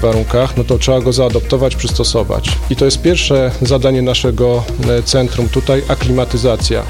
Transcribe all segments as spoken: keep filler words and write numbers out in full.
warunkach, no to trzeba go zaadoptować, przystosować. I to jest pierwsze zadanie naszego centrum tutaj, aklimatyzacja.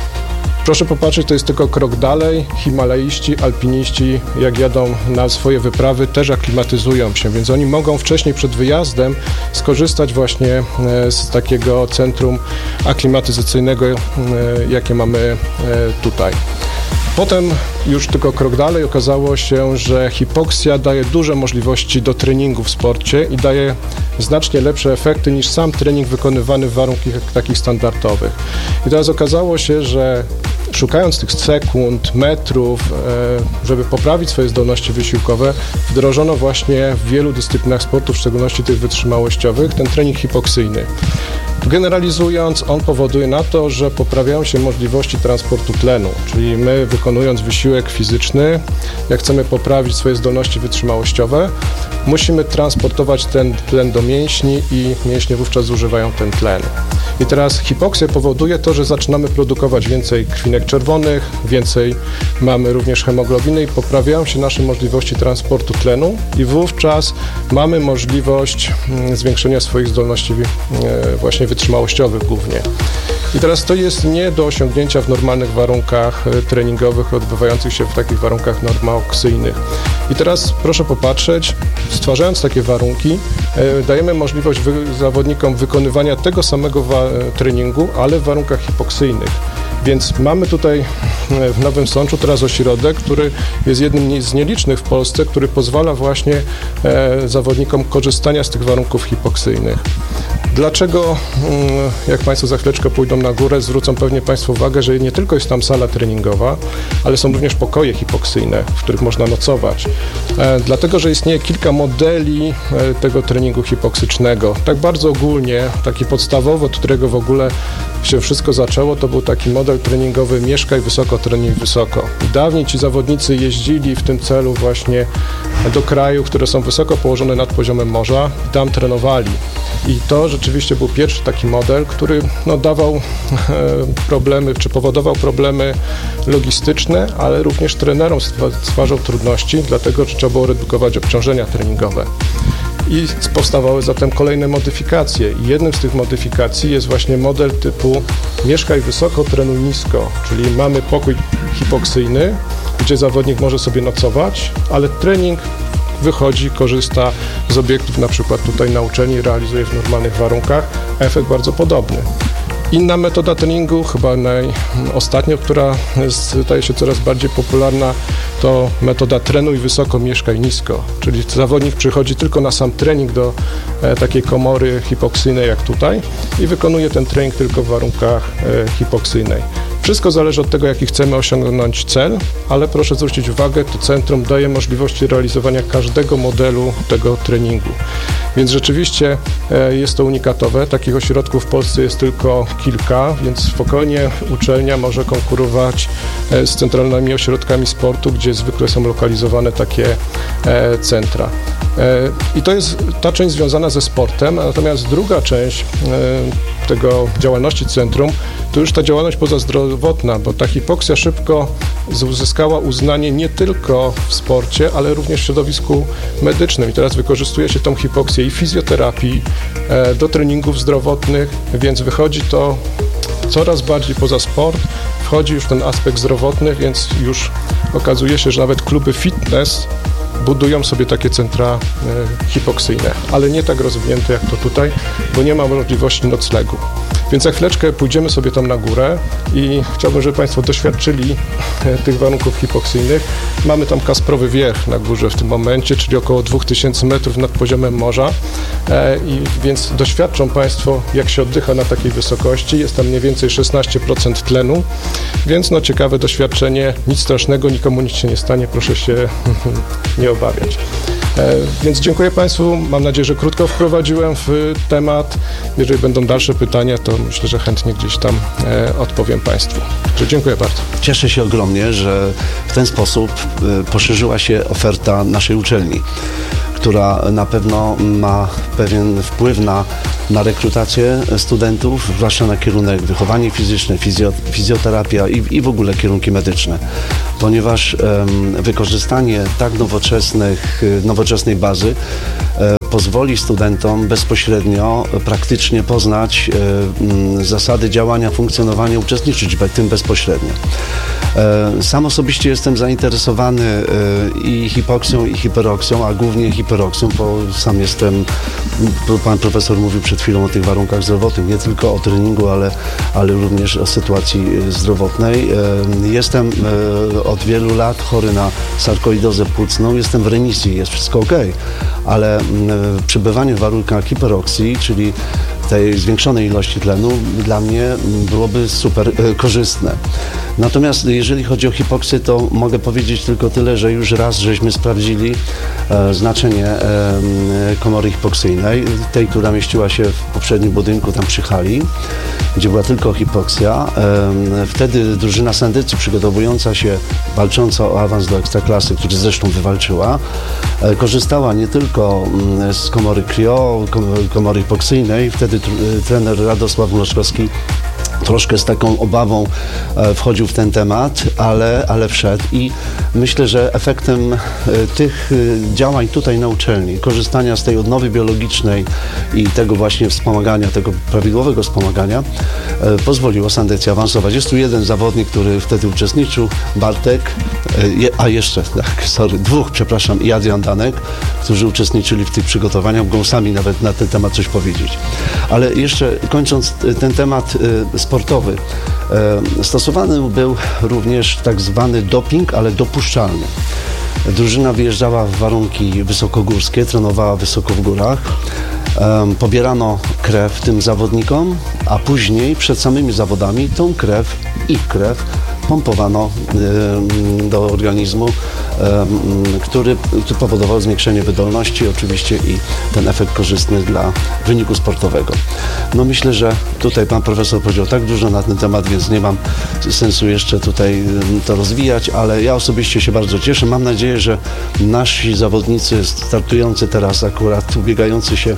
Proszę popatrzeć, to jest tylko krok dalej. Himalaiści, alpiniści, jak jadą na swoje wyprawy, też aklimatyzują się, więc oni mogą wcześniej przed wyjazdem skorzystać właśnie z takiego centrum aklimatyzacyjnego, jakie mamy tutaj. Potem już tylko krok dalej okazało się, że hipoksja daje duże możliwości do treningu w sporcie i daje znacznie lepsze efekty niż sam trening wykonywany w warunkach takich standardowych. I teraz okazało się, że szukając tych sekund, metrów, żeby poprawić swoje zdolności wysiłkowe, wdrożono właśnie w wielu dyscyplinach sportu, w szczególności tych wytrzymałościowych, ten trening hipoksyjny. Generalizując, on powoduje na to, że poprawiają się możliwości transportu tlenu, czyli my wykonując wysiłek fizyczny, jak chcemy poprawić swoje zdolności wytrzymałościowe, musimy transportować ten tlen do mięśni i mięśnie wówczas zużywają ten tlen. I teraz hipoksja powoduje to, że zaczynamy produkować więcej krwinek czerwonych, więcej mamy również hemoglobiny i poprawiają się nasze możliwości transportu tlenu i wówczas mamy możliwość zwiększenia swoich zdolności właśnie wytrzymałościowych głównie. I teraz to jest nie do osiągnięcia w normalnych warunkach treningowych odbywających się w takich warunkach normooksyjnych. I teraz proszę popatrzeć, stwarzając takie warunki, dajemy możliwość wy- zawodnikom wykonywania tego samego wa- treningu, ale w warunkach hipoksyjnych. Więc mamy tutaj w Nowym Sączu teraz ośrodek, który jest jednym z nielicznych w Polsce, który pozwala właśnie e, zawodnikom korzystania z tych warunków hipoksyjnych. Dlaczego, jak Państwo za chwileczkę pójdą na górę, zwrócą pewnie Państwo uwagę, że nie tylko jest tam sala treningowa, ale są również pokoje hipoksyjne, w których można nocować. E, dlatego, że istnieje kilka modeli e, tego treningu hipoksycznego. Tak bardzo ogólnie, taki podstawowy, od którego w ogóle się wszystko zaczęło, to był taki model treningowy mieszkaj wysoko, trenuj wysoko. Dawniej ci zawodnicy jeździli w tym celu właśnie do krajów, które są wysoko położone nad poziomem morza i tam trenowali. I to rzeczywiście był pierwszy taki model, który no, dawał e, problemy, czy powodował problemy logistyczne, ale również trenerom stwarzał trudności, dlatego że trzeba było redukować obciążenia treningowe. I powstawały zatem kolejne modyfikacje. I jednym z tych modyfikacji jest właśnie model typu mieszkaj wysoko, trenuj nisko, czyli mamy pokój hipoksyjny, gdzie zawodnik może sobie nocować, ale trening wychodzi, korzysta z obiektów, na przykład tutaj na uczelni, realizuje w normalnych warunkach, efekt bardzo podobny. Inna metoda treningu, chyba naj, ostatnio, która staje się coraz bardziej popularna, to metoda trenuj wysoko, mieszkaj nisko. Czyli zawodnik przychodzi tylko na sam trening do e, takiej komory hipoksyjnej jak tutaj i wykonuje ten trening tylko w warunkach e, hipoksyjnej. Wszystko zależy od tego, jaki chcemy osiągnąć cel, ale proszę zwrócić uwagę, to centrum daje możliwości realizowania każdego modelu tego treningu. Więc rzeczywiście e, jest to unikatowe. Takich ośrodków w Polsce jest tylko kilka, więc spokojnie uczelnia może konkurować e, z centralnymi ośrodkami sportu, gdzie zwykle są lokalizowane takie e, centra. E, I to jest ta część związana ze sportem, natomiast druga część e, tego działalności centrum to już ta działalność pozazdrowotna, bo ta hipoksja szybko uzyskała uznanie nie tylko w sporcie, ale również w środowisku medycznym. I teraz wykorzystuje się tą hipoksję i w fizjoterapii, e, do treningów zdrowotnych, więc wychodzi to coraz bardziej poza sport, wchodzi już ten aspekt zdrowotny, więc już okazuje się, że nawet kluby fitness budują sobie takie centra e, hipoksyjne, ale nie tak rozwinięte jak to tutaj, bo nie ma możliwości noclegu. Więc za chwileczkę pójdziemy sobie tam na górę i chciałbym, żeby Państwo doświadczyli e, tych warunków hipoksyjnych. Mamy tam Kasprowy Wierch na górze w tym momencie, czyli około dwa tysiące metrów nad poziomem morza, e, i więc doświadczą Państwo, jak się oddycha na takiej wysokości. Jest tam mniej więcej szesnaście procent tlenu, więc no ciekawe doświadczenie, nic strasznego, nikomu nic się nie stanie, proszę się nie obawiać. E, więc dziękuję Państwu, mam nadzieję, że krótko wprowadziłem w temat. Jeżeli będą dalsze pytania, to myślę, że chętnie gdzieś tam e, odpowiem Państwu. Także dziękuję bardzo. Cieszę się ogromnie, że w ten sposób e, poszerzyła się oferta naszej uczelni, która na pewno ma pewien wpływ na, na rekrutację studentów, zwłaszcza na kierunek wychowanie fizyczne, fizjo, fizjoterapia i, i w ogóle kierunki medyczne, ponieważ um, wykorzystanie tak nowoczesnych, nowoczesnej bazy um, pozwoli studentom bezpośrednio, praktycznie poznać e, zasady działania, funkcjonowania, uczestniczyć w tym bezpośrednio. E, sam osobiście jestem zainteresowany e, i hipoksją, i hiperoksją, a głównie hiperoksją, bo sam jestem, pan profesor mówił przed chwilą o tych warunkach zdrowotnych, nie tylko o treningu, ale, ale również o sytuacji zdrowotnej. E, jestem e, od wielu lat chory na sarkoidozę płucną, jestem w remisji, jest wszystko ok, ale e, przebywanie w warunkach hiperoksji, czyli tej zwiększonej ilości tlenu, dla mnie byłoby super e, korzystne. Natomiast jeżeli chodzi o hipoksję, to mogę powiedzieć tylko tyle, że już raz żeśmy sprawdzili e, znaczenie e, komory hipoksyjnej, tej, która mieściła się w poprzednim budynku, tam przy hali, gdzie była tylko hipoksja. E, wtedy drużyna Sandycy przygotowująca się, walcząca o awans do ekstraklasy, który zresztą wywalczyła, e, korzystała nie tylko m, z komory Cryo, komory hipoksyjnej. Wtedy trener Radosław Mroczkowski troszkę z taką obawą e, wchodził w ten temat, ale, ale wszedł i myślę, że efektem e, tych e, działań tutaj na uczelni, korzystania z tej odnowy biologicznej i tego właśnie wspomagania, tego prawidłowego wspomagania, e, pozwoliło Sandycji awansować. Jest tu jeden zawodnik, który wtedy uczestniczył, Bartek, e, je, a jeszcze, tak, sorry, dwóch, przepraszam, i Adrian Danek, którzy uczestniczyli w tych przygotowaniach, mogą sami nawet na ten temat coś powiedzieć. Ale jeszcze kończąc ten temat e, sportowy. Stosowany był również tak zwany doping, ale dopuszczalny. Drużyna wyjeżdżała w warunki wysokogórskie, trenowała wysoko w górach. Pobierano krew tym zawodnikom, a później przed samymi zawodami tą krew, ich krew, pompowano do organizmu, który, który powodował zwiększenie wydolności oczywiście i ten efekt korzystny dla wyniku sportowego. No myślę, że tutaj pan profesor powiedział tak dużo na ten temat, więc nie mam sensu jeszcze tutaj to rozwijać, ale ja osobiście się bardzo cieszę. Mam nadzieję, że nasi zawodnicy startujący teraz akurat, ubiegający się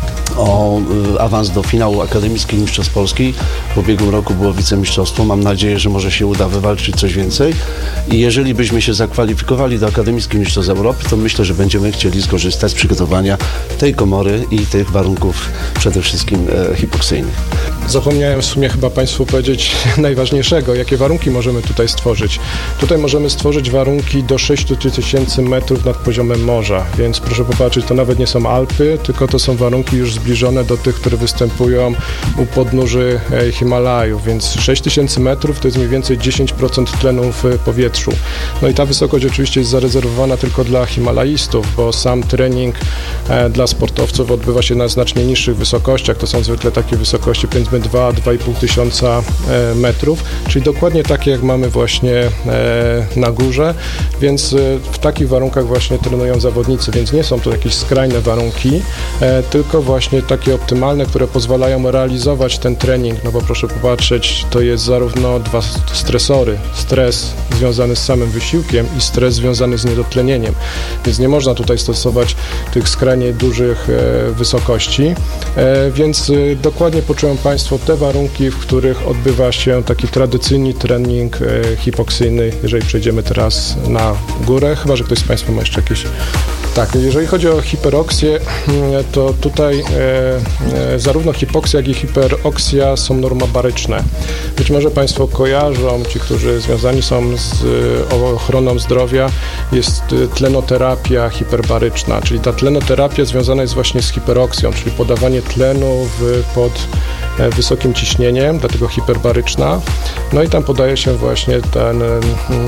o awans do finału Akademickiej Mistrzostw Polski. W ubiegłym roku było wicemistrzostwo. Mam nadzieję, że może się uda wywalczyć coś więcej. I jeżeli byśmy się zakwalifikowali do Akademickich Mistrzostw Europy, to myślę, że będziemy chcieli skorzystać z przygotowania tej komory i tych warunków przede wszystkim e, hipoksyjnych. Zapomniałem w sumie chyba Państwu powiedzieć najważniejszego, jakie warunki możemy tutaj stworzyć. Tutaj możemy stworzyć warunki do sześciu tysięcy metrów nad poziomem morza, więc proszę popatrzeć, to nawet nie są Alpy, tylko to są warunki już zbliżone do tych, które występują u podnóży Himalajów, więc sześć tysięcy metrów to jest mniej więcej dziesięć procent tlenu w powietrzu. No i ta wysokość oczywiście jest zarezerwowana tylko dla himalaistów, bo sam trening dla sportowców odbywa się na znacznie niższych wysokościach, to są zwykle takie wysokości powiedzmy dwa do dwóch i pół tysiąca metrów, czyli dokładnie takie jak mamy właśnie na górze, więc w takich warunkach właśnie trenują zawodnicy, więc nie są to jakieś skrajne warunki, tylko właśnie takie optymalne, które pozwalają realizować ten trening, no bo proszę popatrzeć, to jest zarówno dwa stresory, stres związany z samym wysiłkiem i stres związany z niedotlenieniem, więc nie można tutaj stosować tych skrajnie dużych wysokości, więc dokładnie poczują Państwo te warunki, w których odbywa się taki tradycyjny trening hipoksyjny, jeżeli przejdziemy teraz na górę, chyba że ktoś z Państwa ma jeszcze jakieś... Tak, jeżeli chodzi o hiperoksję, to tutaj e, e, zarówno hipoksja, jak i hiperoksja są normobaryczne. Być może Państwo kojarzą, ci, którzy związani są z e, ochroną zdrowia, jest tlenoterapia hiperbaryczna, czyli ta tlenoterapia związana jest właśnie z hiperoksją, czyli podawanie tlenu w, pod e, wysokim ciśnieniem, dlatego hiperbaryczna. No i tam podaje się właśnie ten mm,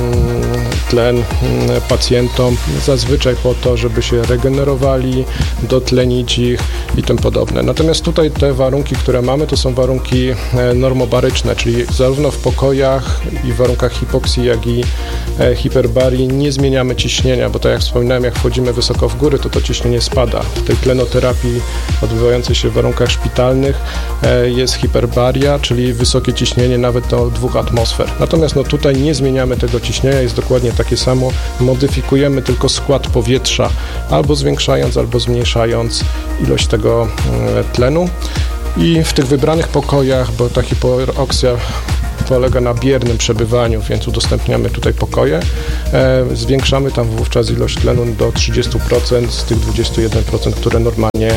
tlen mm, pacjentom zazwyczaj po to, żeby się regenerowali, dotlenić ich i tym podobne. Natomiast tutaj te warunki, które mamy, to są warunki normobaryczne, czyli zarówno w pokojach i w warunkach hipoksji, jak i hiperbarii nie zmieniamy ciśnienia, bo tak jak wspominałem, jak wchodzimy wysoko w góry, to to ciśnienie spada. W tej tlenoterapii odbywającej się w warunkach szpitalnych jest hiperbaria, czyli wysokie ciśnienie nawet do dwóch atmosfer. Natomiast no, tutaj nie zmieniamy tego ciśnienia, jest dokładnie takie samo, modyfikujemy tylko skład powietrza, albo zwiększając, albo zmniejszając ilość tego tlenu. I w tych wybranych pokojach, bo ta hiperoksja polega na biernym przebywaniu, więc udostępniamy tutaj pokoje. E, zwiększamy tam wówczas ilość tlenu do trzydzieści procent z tych dwadzieścia jeden procent, które normalnie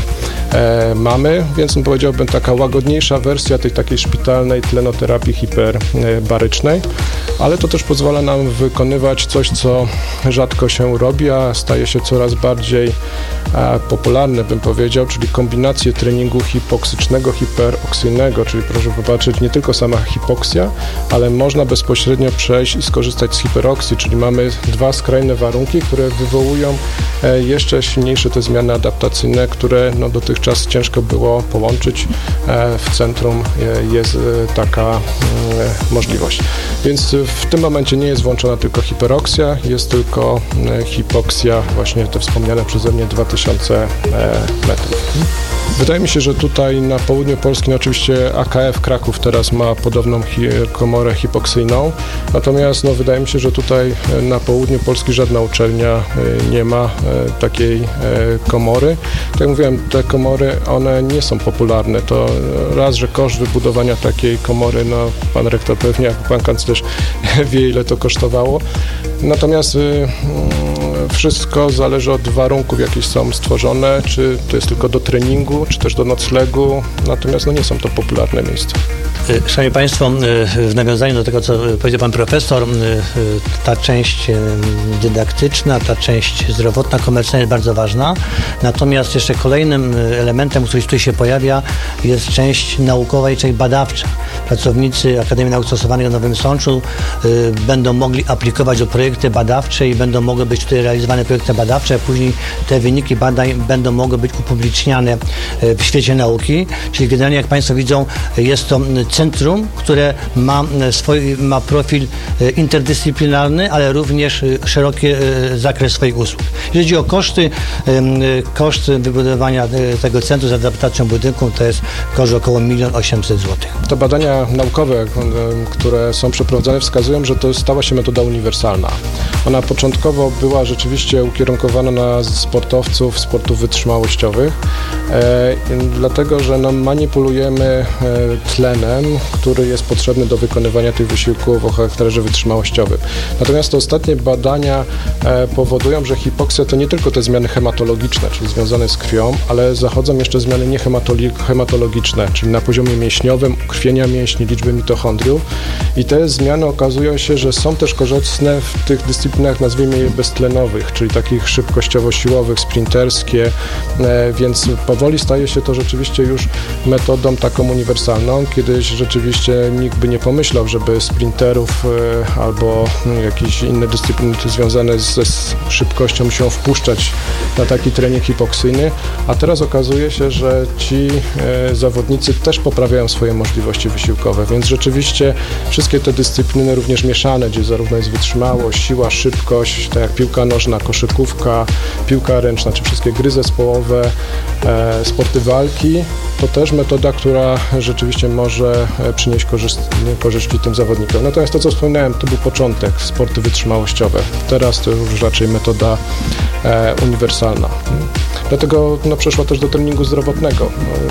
e, mamy, więc powiedziałbym taka łagodniejsza wersja tej takiej szpitalnej tlenoterapii hiperbarycznej, ale to też pozwala nam wykonywać coś, co rzadko się robi, a staje się coraz bardziej e, popularne, bym powiedział, czyli kombinację treningu hipoksycznego, hiperoksyjnego, czyli proszę popatrzeć, nie tylko sama hipoksja, ale można bezpośrednio przejść i skorzystać z hiperoksji, czyli mamy dwa skrajne warunki, które wywołują e, jeszcze silniejsze te zmiany adaptacyjne, które no, dotychczas ciężko było połączyć. E, w centrum e, jest e, taka e, możliwość. Więc w tym momencie nie jest włączona tylko hiperoksja, jest tylko e, hipoksja, właśnie te wspomniane przeze mnie dwa tysiące metrów. Wydaje mi się, że tutaj na południu Polski, no oczywiście A K F Kraków teraz ma podobną hi- komorę hipoksyjną, natomiast no, wydaje mi się, że tutaj na południu Polski żadna uczelnia y, nie ma y, takiej y, komory. Tak jak mówiłem, te komory, one nie są popularne. To raz, że koszt wybudowania takiej komory, no pan rektor pewnie, jak pan kanclerz wie, ile to kosztowało. Natomiast y, y, wszystko zależy od warunków, jakie są stworzone, czy to jest tylko do treningu, czy też do noclegu, natomiast no nie są to popularne miejsca. Szanowni Państwo, w nawiązaniu do tego, co powiedział Pan Profesor, ta część dydaktyczna, ta część zdrowotna, komercyjna jest bardzo ważna, natomiast jeszcze kolejnym elementem, który tutaj się pojawia, jest część naukowa i część badawcza. Pracownicy Akademii Nauk Stosowanych w Nowym Sączu będą mogli aplikować o projekty badawcze i będą mogły być tutaj realizowane projekty badawcze, a później te wyniki badań będą mogły być upubliczniane w świecie nauki, czyli generalnie, jak Państwo widzą, jest to centrum, które ma swój, ma profil interdyscyplinarny, ale również szeroki zakres swoich usług. Jeżeli chodzi o koszty, koszt wybudowania tego centrum z adaptacją budynku to jest koszt około milion osiemset złotych. Te badania naukowe, które są przeprowadzane, wskazują, że to stała się metoda uniwersalna. Ona początkowo była rzeczywiście ukierunkowana na sportowców, sportów wytrzymałościowych, e, dlatego, że no, manipulujemy e, tlenem, który jest potrzebny do wykonywania tych wysiłków o charakterze wytrzymałościowym. Natomiast te ostatnie badania e, powodują, że hipoksja to nie tylko te zmiany hematologiczne, czyli związane z krwią, ale zachodzą jeszcze zmiany niehematologiczne, czyli na poziomie mięśniowym, ukrwienia mięśni, liczby mitochondriów i te zmiany okazują się, że są też korzystne w tych dyscyplinach, nazwijmy je beztlenowych, czyli takich szybkościowo-siłowych, sprinterskie, e, więc powoli staje się to rzeczywiście już metodą taką uniwersalną. Kiedyś rzeczywiście nikt by nie pomyślał, żeby sprinterów e, albo jakieś inne dyscypliny związane z, z szybkością się wpuszczać na taki trening hipoksyjny, a teraz okazuje się, że ci e, zawodnicy też poprawiają swoje możliwości wysiłkowe, więc rzeczywiście wszystkie te dyscypliny również mieszane, gdzie zarówno jest wytrzymałość, siła, szybkość, tak jak piłka nożna, koszykówka, piłka ręczna, czy wszystkie gry zespołowe, e, sporty walki, to też metoda, która rzeczywiście może przynieść korzyści, korzyści tym zawodnikom. Natomiast to, co wspomniałem, to był początek, sporty wytrzymałościowe. Teraz to już raczej metoda e, uniwersalna. Dlatego no, przeszła też do treningu zdrowotnego.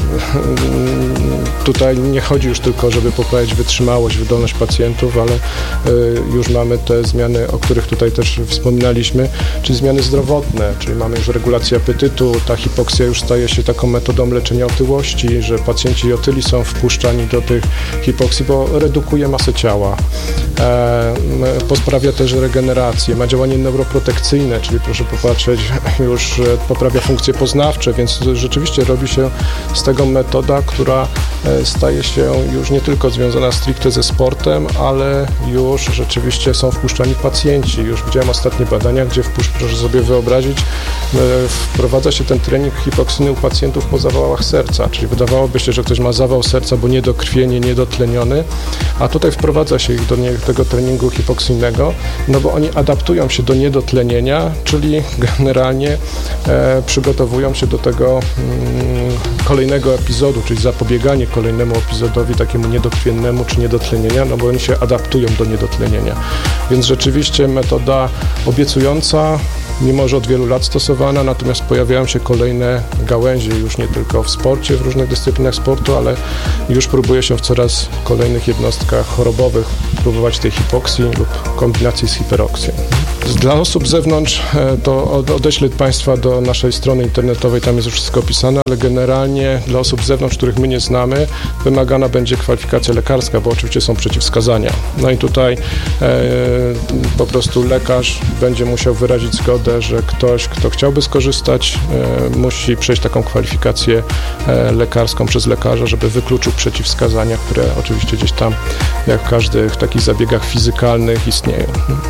Tutaj nie chodzi już tylko, żeby poprawić wytrzymałość, wydolność pacjentów, ale y, już mamy te zmiany, o których tutaj też wspominaliśmy, czyli zmiany zdrowotne, czyli mamy już regulację apetytu, ta hipoksja już staje się taką metodą leczenia otyłości, że pacjenci otyli są wpuszczani do tych hipoksji, bo redukuje masę ciała, e, posprawia też regenerację, ma działanie neuroprotekcyjne, czyli proszę popatrzeć, już poprawia funkcje poznawcze, więc rzeczywiście robi się z tego metoda, która staje się już nie tylko związana stricte ze sportem, ale już rzeczywiście są wpuszczani pacjenci. Już widziałem ostatnie badania, gdzie wpuszcz, proszę sobie wyobrazić, wprowadza się ten trening hipoksyjny u pacjentów po zawałach serca, czyli wydawałoby się, że ktoś ma zawał serca, bo niedokrwienie, niedotleniony, a tutaj wprowadza się ich do nie, tego treningu hipoksyjnego, no bo oni adaptują się do niedotlenienia, czyli generalnie e, przygotowują się do tego mm, kolejnego epizodu, czyli zapobieganie kolejnemu epizodowi takiemu niedokrwiennemu czy niedotlenienia, no bo oni się adaptują do niedotlenienia. Więc rzeczywiście metoda obiecująca, mimo że od wielu lat stosowana, natomiast pojawiają się kolejne gałęzie, już nie tylko w sporcie, w różnych dyscyplinach sportu, ale już próbuje się w coraz kolejnych jednostkach chorobowych próbować tej hipoksji lub kombinacji z hiperoksją. Dla osób z zewnątrz to odeślę Państwa do naszej strony internetowej, tam jest już wszystko opisane, ale generalnie dla osób z zewnątrz, których my nie znamy, wymagana będzie kwalifikacja lekarska, bo oczywiście są przeciwwskazania. No i tutaj e, po prostu lekarz będzie musiał wyrazić zgodę, że ktoś, kto chciałby skorzystać, e, musi przejść taką kwalifikację e, lekarską przez lekarza, żeby wykluczył przeciwwskazania, które oczywiście gdzieś tam, jak w każdych takich zabiegach fizykalnych, istnieją.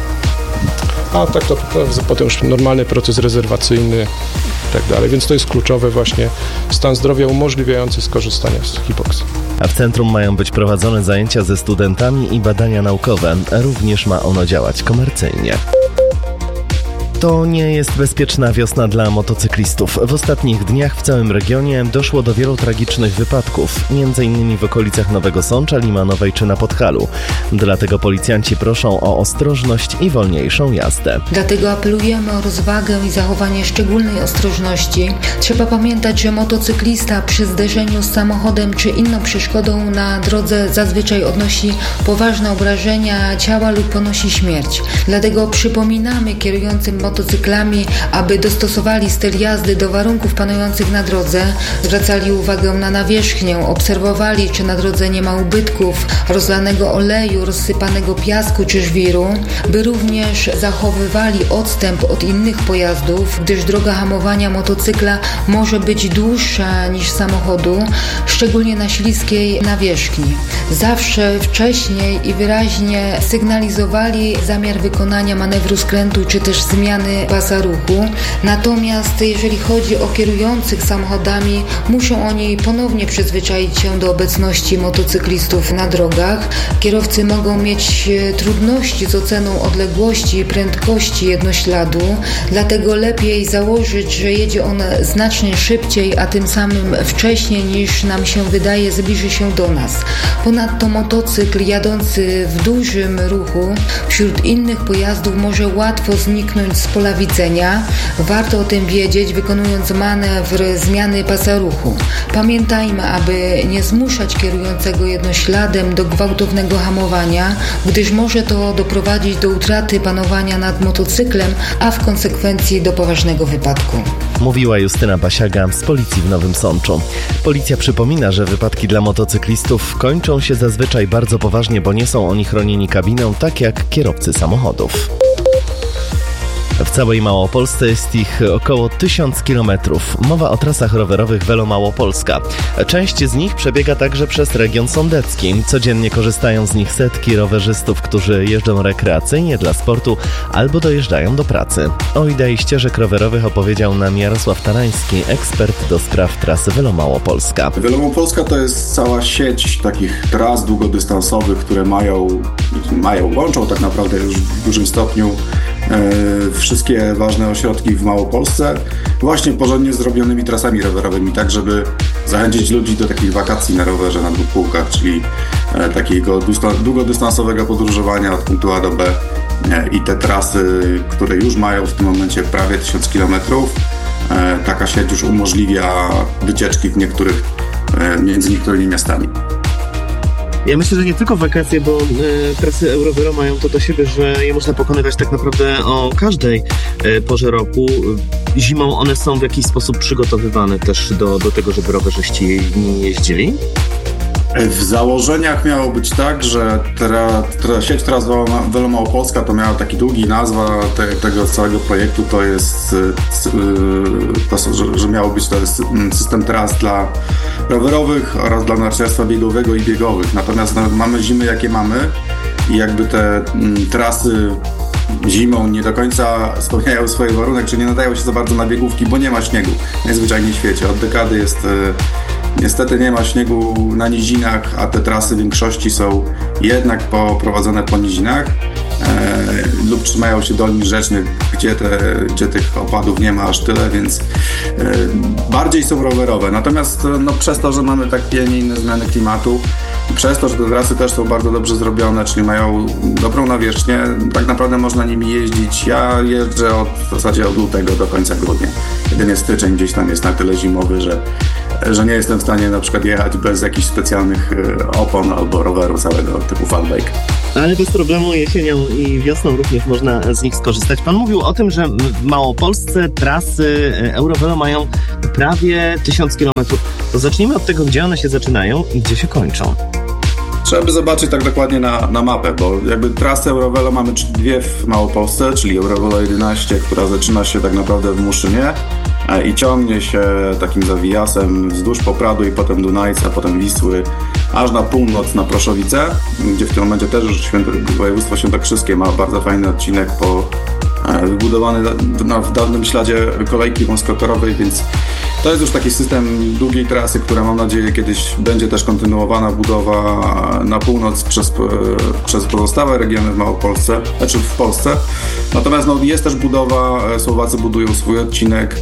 A tak to potem już normalny proces rezerwacyjny i tak dalej, więc to jest kluczowy właśnie stan zdrowia umożliwiający skorzystanie z hipoksji. A w centrum mają być prowadzone zajęcia ze studentami i badania naukowe, również ma ono działać komercyjnie. To nie jest bezpieczna wiosna dla motocyklistów. W ostatnich dniach w całym regionie doszło do wielu tragicznych wypadków, między innymi w okolicach Nowego Sącza, Limanowej czy na Podhalu. Dlatego policjanci proszą o ostrożność i wolniejszą jazdę. Dlatego apelujemy o rozwagę i zachowanie szczególnej ostrożności. Trzeba pamiętać, że motocyklista przy zderzeniu z samochodem czy inną przeszkodą na drodze zazwyczaj odnosi poważne obrażenia ciała lub ponosi śmierć. Dlatego przypominamy kierującym motocyklami, aby dostosowali styl jazdy do warunków panujących na drodze, zwracali uwagę na nawierzchnię, obserwowali, czy na drodze nie ma ubytków, rozlanego oleju, rozsypanego piasku czy żwiru, by również zachowywali odstęp od innych pojazdów, gdyż droga hamowania motocykla może być dłuższa niż samochodu, szczególnie na śliskiej nawierzchni. Zawsze wcześniej i wyraźnie sygnalizowali zamiar wykonania manewru skrętu czy też zmiany pasa ruchu. Natomiast jeżeli chodzi o kierujących samochodami, muszą oni ponownie przyzwyczaić się do obecności motocyklistów na drogach. Kierowcy mogą mieć trudności z oceną odległości i prędkości jednośladu, dlatego lepiej założyć, że jedzie on znacznie szybciej, a tym samym wcześniej niż nam się wydaje zbliży się do nas. Ponadto motocykl jadący w dużym ruchu wśród innych pojazdów może łatwo zniknąć z pola widzenia. Warto o tym wiedzieć, wykonując manewr zmiany pasa ruchu. Pamiętajmy, aby nie zmuszać kierującego jednośladem do gwałtownego hamowania, gdyż może to doprowadzić do utraty panowania nad motocyklem, a w konsekwencji do poważnego wypadku. Mówiła Justyna Basiaga z Policji w Nowym Sączu. Policja przypomina, że wypadki dla motocyklistów kończą się zazwyczaj bardzo poważnie, bo nie są oni chronieni kabiną, tak jak kierowcy samochodów. W całej Małopolsce jest ich około tysiąc kilometrów. Mowa o trasach rowerowych Velo Małopolska. Część z nich przebiega także przez region sądecki. Codziennie korzystają z nich setki rowerzystów, którzy jeżdżą rekreacyjnie dla sportu albo dojeżdżają do pracy. O idei ścieżek rowerowych opowiedział nam Jarosław Tarański, ekspert do spraw trasy Velo Małopolska. Velo Małopolska to jest cała sieć takich tras długodystansowych, które mają, mają łączą tak naprawdę już w dużym stopniu e, wszystkie ważne ośrodki w Małopolsce właśnie porządnie zrobionymi trasami rowerowymi, tak żeby zachęcić ludzi do takich wakacji na rowerze na dwóch kółkach, czyli e, takiego długodystansowego podróżowania od punktu A do B e, i te trasy, które już mają w tym momencie prawie tysiąc kilometrów. E, taka sieć już umożliwia wycieczki w niektórych, e, między niektórymi miastami. Ja myślę, że nie tylko wakacje, bo e, trasy Eurovelo mają to do siebie, że je można pokonywać tak naprawdę o każdej e, porze roku. Zimą one są w jakiś sposób przygotowywane też do, do tego, żeby rowerzyści nimi jeździli? W założeniach miało być tak, że tra, tra, sieć tras Velo Małopolska to miała taki długi nazwa te, tego całego projektu, to jest, to, że, że miało być to jest system tras dla rowerowych oraz dla narciarstwa biegowego i biegowych. Natomiast no, mamy zimy jakie mamy i jakby te m, trasy zimą nie do końca spełniają swoje warunek, czy nie nadają się za bardzo na biegówki, bo nie ma śniegu. Najzwyczajniej w świecie. Od dekady jest niestety nie ma śniegu na nizinach, a te trasy w większości są jednak poprowadzone po nizinach e, lub trzymają się dolin rzecznych, gdzie, te, gdzie tych opadów nie ma aż tyle, więc e, bardziej są rowerowe. Natomiast no, przez to, że mamy takie, nie inne zmiany klimatu, przez to, że te trasy też są bardzo dobrze zrobione, czyli mają dobrą nawierzchnię, tak naprawdę można nimi jeździć. Ja jeżdżę od, w zasadzie od lutego do końca grudnia. Jedynie styczeń gdzieś tam jest na tyle zimowy, że, że nie jestem w stanie na przykład jechać bez jakichś specjalnych opon albo roweru całego typu fatbike. Ale bez problemu jesienią i wiosną również można z nich skorzystać. Pan mówił o tym, że w Małopolsce trasy Eurovelo mają prawie tysiąc kilometrów. To zacznijmy od tego, gdzie one się zaczynają i gdzie się kończą. Trzeba by zobaczyć tak dokładnie na, na mapę, bo jakby trasę Eurovelo mamy dwie w Małopolsce, czyli Eurovelo jedenaście, która zaczyna się tak naprawdę w Muszynie i ciągnie się takim zawijasem wzdłuż Popradu i potem Dunajca, potem Wisły, aż na północ na Proszowice, gdzie w tym momencie też już Święto, województwo świętokrzyskie ma bardzo fajny odcinek po wybudowany na, w dawnym śladzie kolejki wąskotorowej, więc to jest już taki system długiej trasy, która mam nadzieję kiedyś będzie też kontynuowana budowa na północ przez, przez pozostałe regiony w Małopolsce, znaczy w Polsce. Natomiast no, jest też budowa, Słowacy budują swój odcinek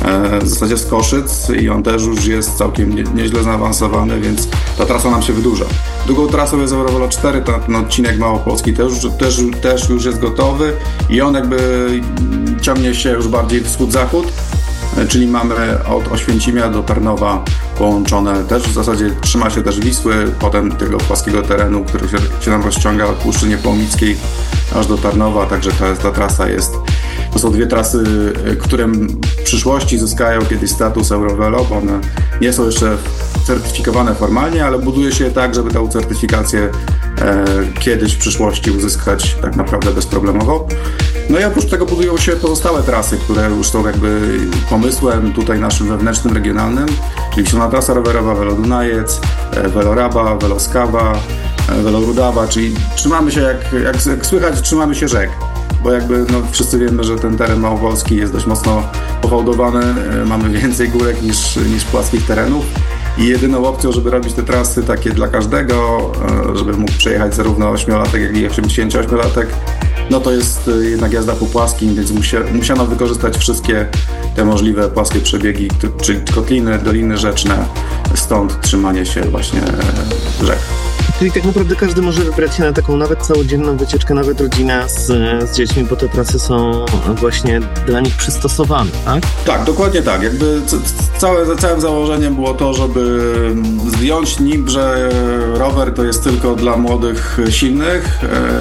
w zasadzie z Koszyc i on też już jest całkiem nie, nieźle zaawansowany, więc ta trasa nam się wydłuża. Drugą trasą jest Eurovelo cztery, ten, ten odcinek małopolski też, też, też już jest gotowy i on jakby ciągnie się już bardziej wschód-zachód, czyli mamy od Oświęcimia do Tarnowa połączone też, w zasadzie trzyma się też Wisły, potem tego płaskiego terenu, który się, się nam rozciąga od Puszczy Niepołomickiej aż do Tarnowa, także ta, ta trasa jest. To są dwie trasy, które w przyszłości zyskają kiedyś status Eurovelo, bo one nie są jeszcze certyfikowane formalnie, ale buduje się je tak, żeby tę certyfikację e, kiedyś w przyszłości uzyskać tak naprawdę bezproblemowo. No i oprócz tego budują się pozostałe trasy, które już są jakby pomysłem tutaj naszym wewnętrznym, regionalnym, czyli Wsiona Trasa Rowerowa, Velo Dunajec, Velo Raba, Velo Skawa, Velo Rudawa, czyli trzymamy się, jak, jak, jak słychać, trzymamy się rzek. Bo jakby no, wszyscy wiemy, że ten teren małopolski jest dość mocno pofałdowany, mamy więcej górek niż, niż płaskich terenów i jedyną opcją, żeby robić te trasy takie dla każdego, żeby mógł przejechać zarówno ośmiolatek, jak i osiemdziesięcioośmiolatek, no to jest jednak jazda po płaskim, więc musia, musiano wykorzystać wszystkie te możliwe płaskie przebiegi, czyli kotliny, doliny rzeczne, stąd trzymanie się właśnie rzek. Czyli tak naprawdę każdy może wybrać się na taką nawet całodzienną wycieczkę, nawet rodzina z, z dziećmi, bo te trasy są właśnie dla nich przystosowane, tak? Tak, dokładnie tak. Jakby całe, całym założeniem było to, żeby zdjąć nim, że rower to jest tylko dla młodych, silnych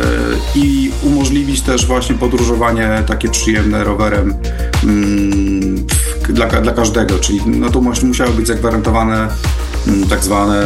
yy, i umożliwić też właśnie podróżowanie takie przyjemne rowerem yy, dla, dla każdego, czyli no tu musiały być zagwarantowane yy, tak zwane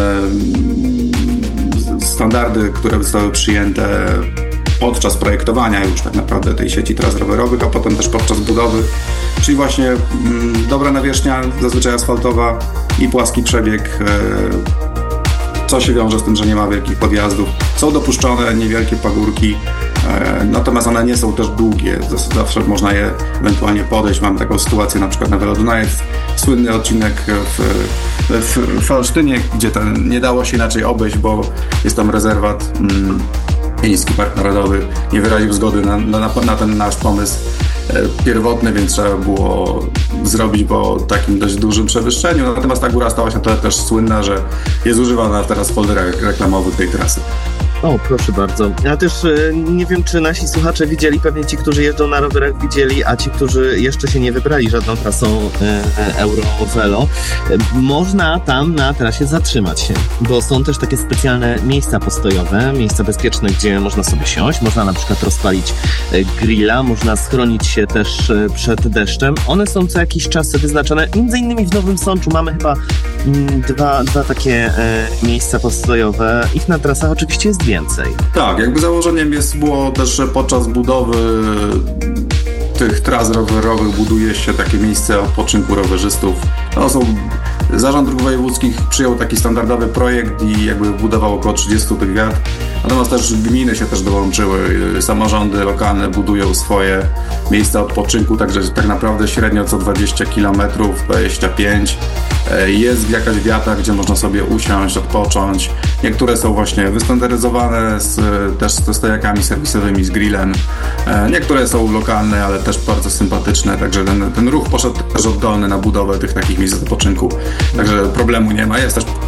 standardy, które zostały przyjęte podczas projektowania już tak naprawdę tej sieci tras rowerowych, a potem też podczas budowy, czyli właśnie mm, dobra nawierzchnia, zazwyczaj asfaltowa i płaski przebieg, e, co się wiąże z tym, że nie ma wielkich podjazdów. Są dopuszczone niewielkie pagórki, e, natomiast one nie są też długie, zawsze można je ewentualnie podejść. Mamy taką sytuację na przykład na Velo Dunajec, słynny odcinek w w Falsztynie, gdzie ten nie dało się inaczej obejść, bo jest tam rezerwat, mm, Miejski Park Narodowy nie wyraził zgody na, na, na ten nasz pomysł e, pierwotny, więc trzeba było zrobić po takim dość dużym przewyższeniu. Natomiast ta góra stała się to też słynna, że jest używana teraz w folderach reklamowych tej trasy. O, proszę bardzo. Ja też e, nie wiem, czy nasi słuchacze widzieli, pewnie ci, którzy jeżdżą na rowerach widzieli, a ci, którzy jeszcze się nie wybrali żadną trasą e, Eurovelo, e, można tam na trasie zatrzymać się, bo są też takie specjalne miejsca postojowe, miejsca bezpieczne, gdzie można sobie siąść, można na przykład rozpalić e, grilla, można schronić się też e, przed deszczem. One są co jakiś czas wyznaczone, między innymi w Nowym Sączu mamy chyba m, dwa, dwa takie e, miejsca postojowe. Ich na trasach oczywiście jest więcej. Tak, jakby założeniem jest było też, że podczas budowy tych tras rowerowych buduje się takie miejsce odpoczynku rowerzystów. No, są, Zarząd Dróg Wojewódzkich przyjął taki standardowy projekt i jakby budował około trzydziestu tych wiat. Natomiast też gminy się też dołączyły, samorządy lokalne budują swoje miejsca odpoczynku, także tak naprawdę średnio co dwadzieścia kilometrów, dwadzieścia pięć jest jakaś wiata, gdzie można sobie usiąść, odpocząć. Niektóre są właśnie wystandaryzowane z, też ze stojakami serwisowymi, z grillem. Niektóre są lokalne, ale też bardzo sympatyczne, także ten, ten ruch poszedł też oddolny na budowę tych takich miejsc odpoczynku. Także problemu nie ma. Jest też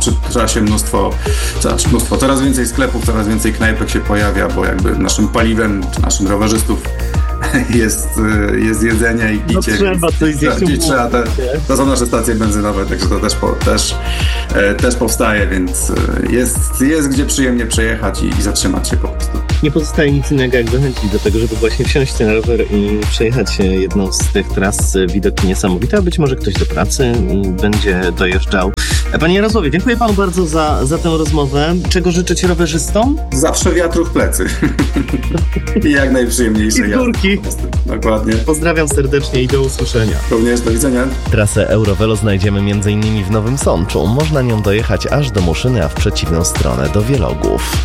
trzeba się mnóstwo, mnóstwo, coraz więcej sklepów, coraz więcej knajpek się pojawia, bo jakby naszym paliwem, naszym rowerzystów jest, jest jedzenie i picie. No trzeba coś zjeść. I trzeba te, to są nasze stacje benzynowe, także to też, po, też, też powstaje, więc jest, jest gdzie przyjemnie przejechać i, i zatrzymać się po prostu. Nie pozostaje nic innego, jak zachęcić do tego, żeby właśnie wsiąść na rower i przejechać jedną z tych tras. Widoki niesamowite, a być może ktoś do pracy będzie dojeżdżał. Panie Jarosławie, dziękuję panu bardzo za, za tę rozmowę. Czego życzyć rowerzystom? Zawsze wiatru w plecy. I jak najprzyjemniejsze I górki. Dokładnie. Pozdrawiam serdecznie i do usłyszenia. Również, do widzenia. Trasę Eurovelo znajdziemy między innymi w Nowym Sączu. Można nią dojechać aż do Muszyny, a w przeciwną stronę do Wielogłów.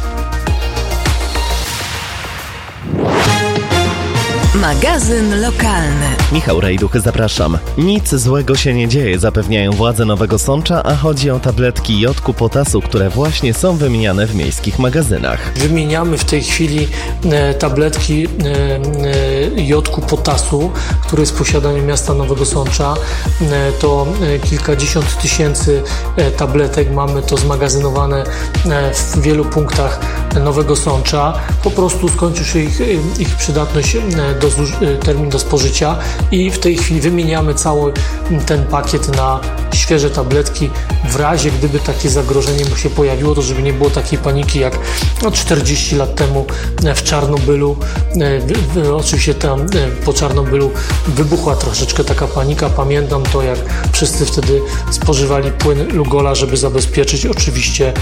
Magazyn lokalny. Michał Rejduch, zapraszam. Nic złego się nie dzieje, zapewniają władze Nowego Sącza, a chodzi o tabletki jodku potasu, które właśnie są wymieniane w miejskich magazynach. Wymieniamy w tej chwili e, tabletki e, e, jodku potasu, który jest w posiadaniu miasta Nowego Sącza. E, to e, kilkadziesiąt tysięcy e, tabletek. Mamy to zmagazynowane e, w wielu punktach Nowego Sącza. Po prostu skończy się ich, ich przydatność e, do termin do spożycia i w tej chwili wymieniamy cały ten pakiet na świeże tabletki w razie gdyby takie zagrożenie mu się pojawiło, to żeby nie było takiej paniki jak no, czterdzieści lat temu w Czarnobylu. Oczywiście tam po Czarnobylu wybuchła troszeczkę taka panika. Pamiętam to, jak wszyscy wtedy spożywali płyn Lugola, żeby zabezpieczyć oczywiście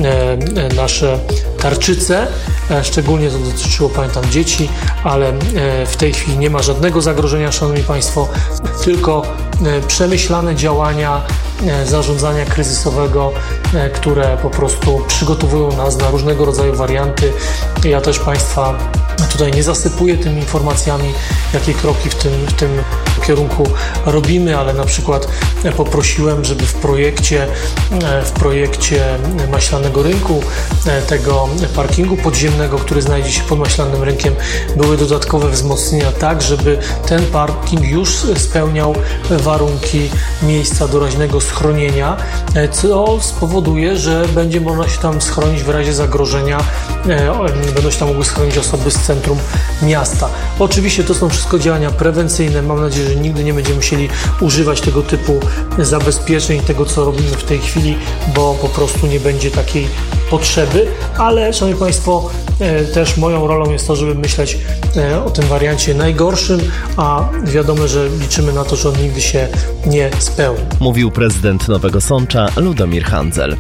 nasze tarczyce. Szczególnie to dotyczyło, pamiętam, dzieci, ale w tej chwili nie ma żadnego zagrożenia, szanowni państwo, tylko przemyślane działania zarządzania kryzysowego, które po prostu przygotowują nas na różnego rodzaju warianty. Ja też państwa tutaj nie zasypuję tymi informacjami, jakie kroki w tym, w tym kierunku robimy, ale na przykład poprosiłem, żeby w projekcie, w projekcie Maślanego Rynku, tego parkingu podziemnego, który znajdzie się pod Maślanym Rynkiem, były dodatkowe wzmocnienia tak, żeby ten parking już spełniał warunki miejsca doraźnego schronienia, co spowoduje, że będzie można się tam schronić w razie zagrożenia, będą się tam mogły schronić osoby z centrum miasta. Oczywiście to są wszystko działania prewencyjne. Mam nadzieję, że nigdy nie będziemy musieli używać tego typu zabezpieczeń, tego co robimy w tej chwili, bo po prostu nie będzie takiej potrzeby, ale szanowni państwo, też moją rolą jest to, żeby myśleć o tym wariancie najgorszym, a wiadomo, że liczymy na to, że on nigdy się nie spełni. Mówił prezydent Nowego Sącza Ludomir Handzel.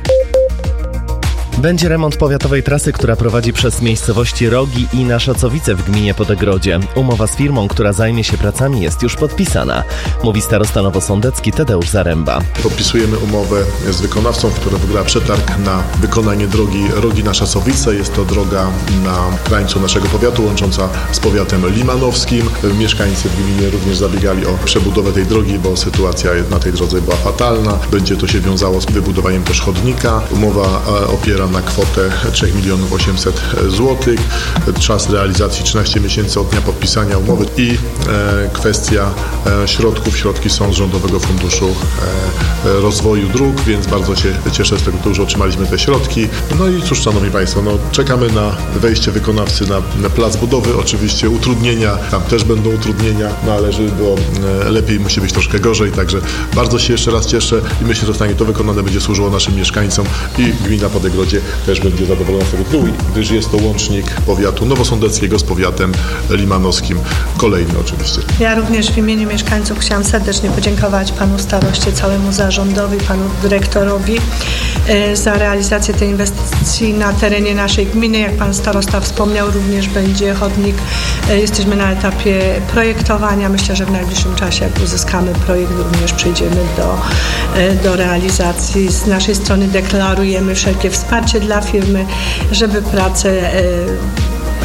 Będzie remont powiatowej trasy, która prowadzi przez miejscowości Rogi i Naszacowice w gminie Podegrodzie. Umowa z firmą, która zajmie się pracami, jest już podpisana, mówi starosta nowosądecki Tadeusz Zaręba. Podpisujemy umowę z wykonawcą, która wygrała przetarg na wykonanie drogi Rogi Naszacowice. Jest to droga na krańcu naszego powiatu, łącząca z powiatem limanowskim. Mieszkańcy w gminie również zabiegali o przebudowę tej drogi, bo sytuacja na tej drodze była fatalna. Będzie to się wiązało z wybudowaniem też chodnika. Umowa opiera na kwotę trzy miliony osiemset złotych. Czas realizacji trzynaście miesięcy od dnia podpisania umowy i e, kwestia e, środków. Środki są z Rządowego Funduszu e, Rozwoju Dróg, więc bardzo się cieszę z tego, że już otrzymaliśmy te środki. No i cóż, szanowni państwo, no, czekamy na wejście wykonawcy na, na plac budowy. Oczywiście utrudnienia, tam też będą utrudnienia, no ale żeby było e, lepiej, musi być troszkę gorzej, także bardzo się jeszcze raz cieszę i myślę, że zostanie to wykonane, będzie służyło naszym mieszkańcom i gmina Podegrodzie też będzie zadowolona z tego tytułu, gdyż jest to łącznik powiatu nowosądeckiego z powiatem limanowskim. Kolejny oczywiście. Ja również w imieniu mieszkańców chciałam serdecznie podziękować panu staroście, całemu zarządowi, panu dyrektorowi za realizację tej inwestycji na terenie naszej gminy. Jak pan starosta wspomniał, również będzie chodnik. Jesteśmy na etapie projektowania. Myślę, że w najbliższym czasie, jak uzyskamy projekt, również przejdziemy do, do realizacji. Z naszej strony deklarujemy wszelkie wsparcie dla firmy, żeby prace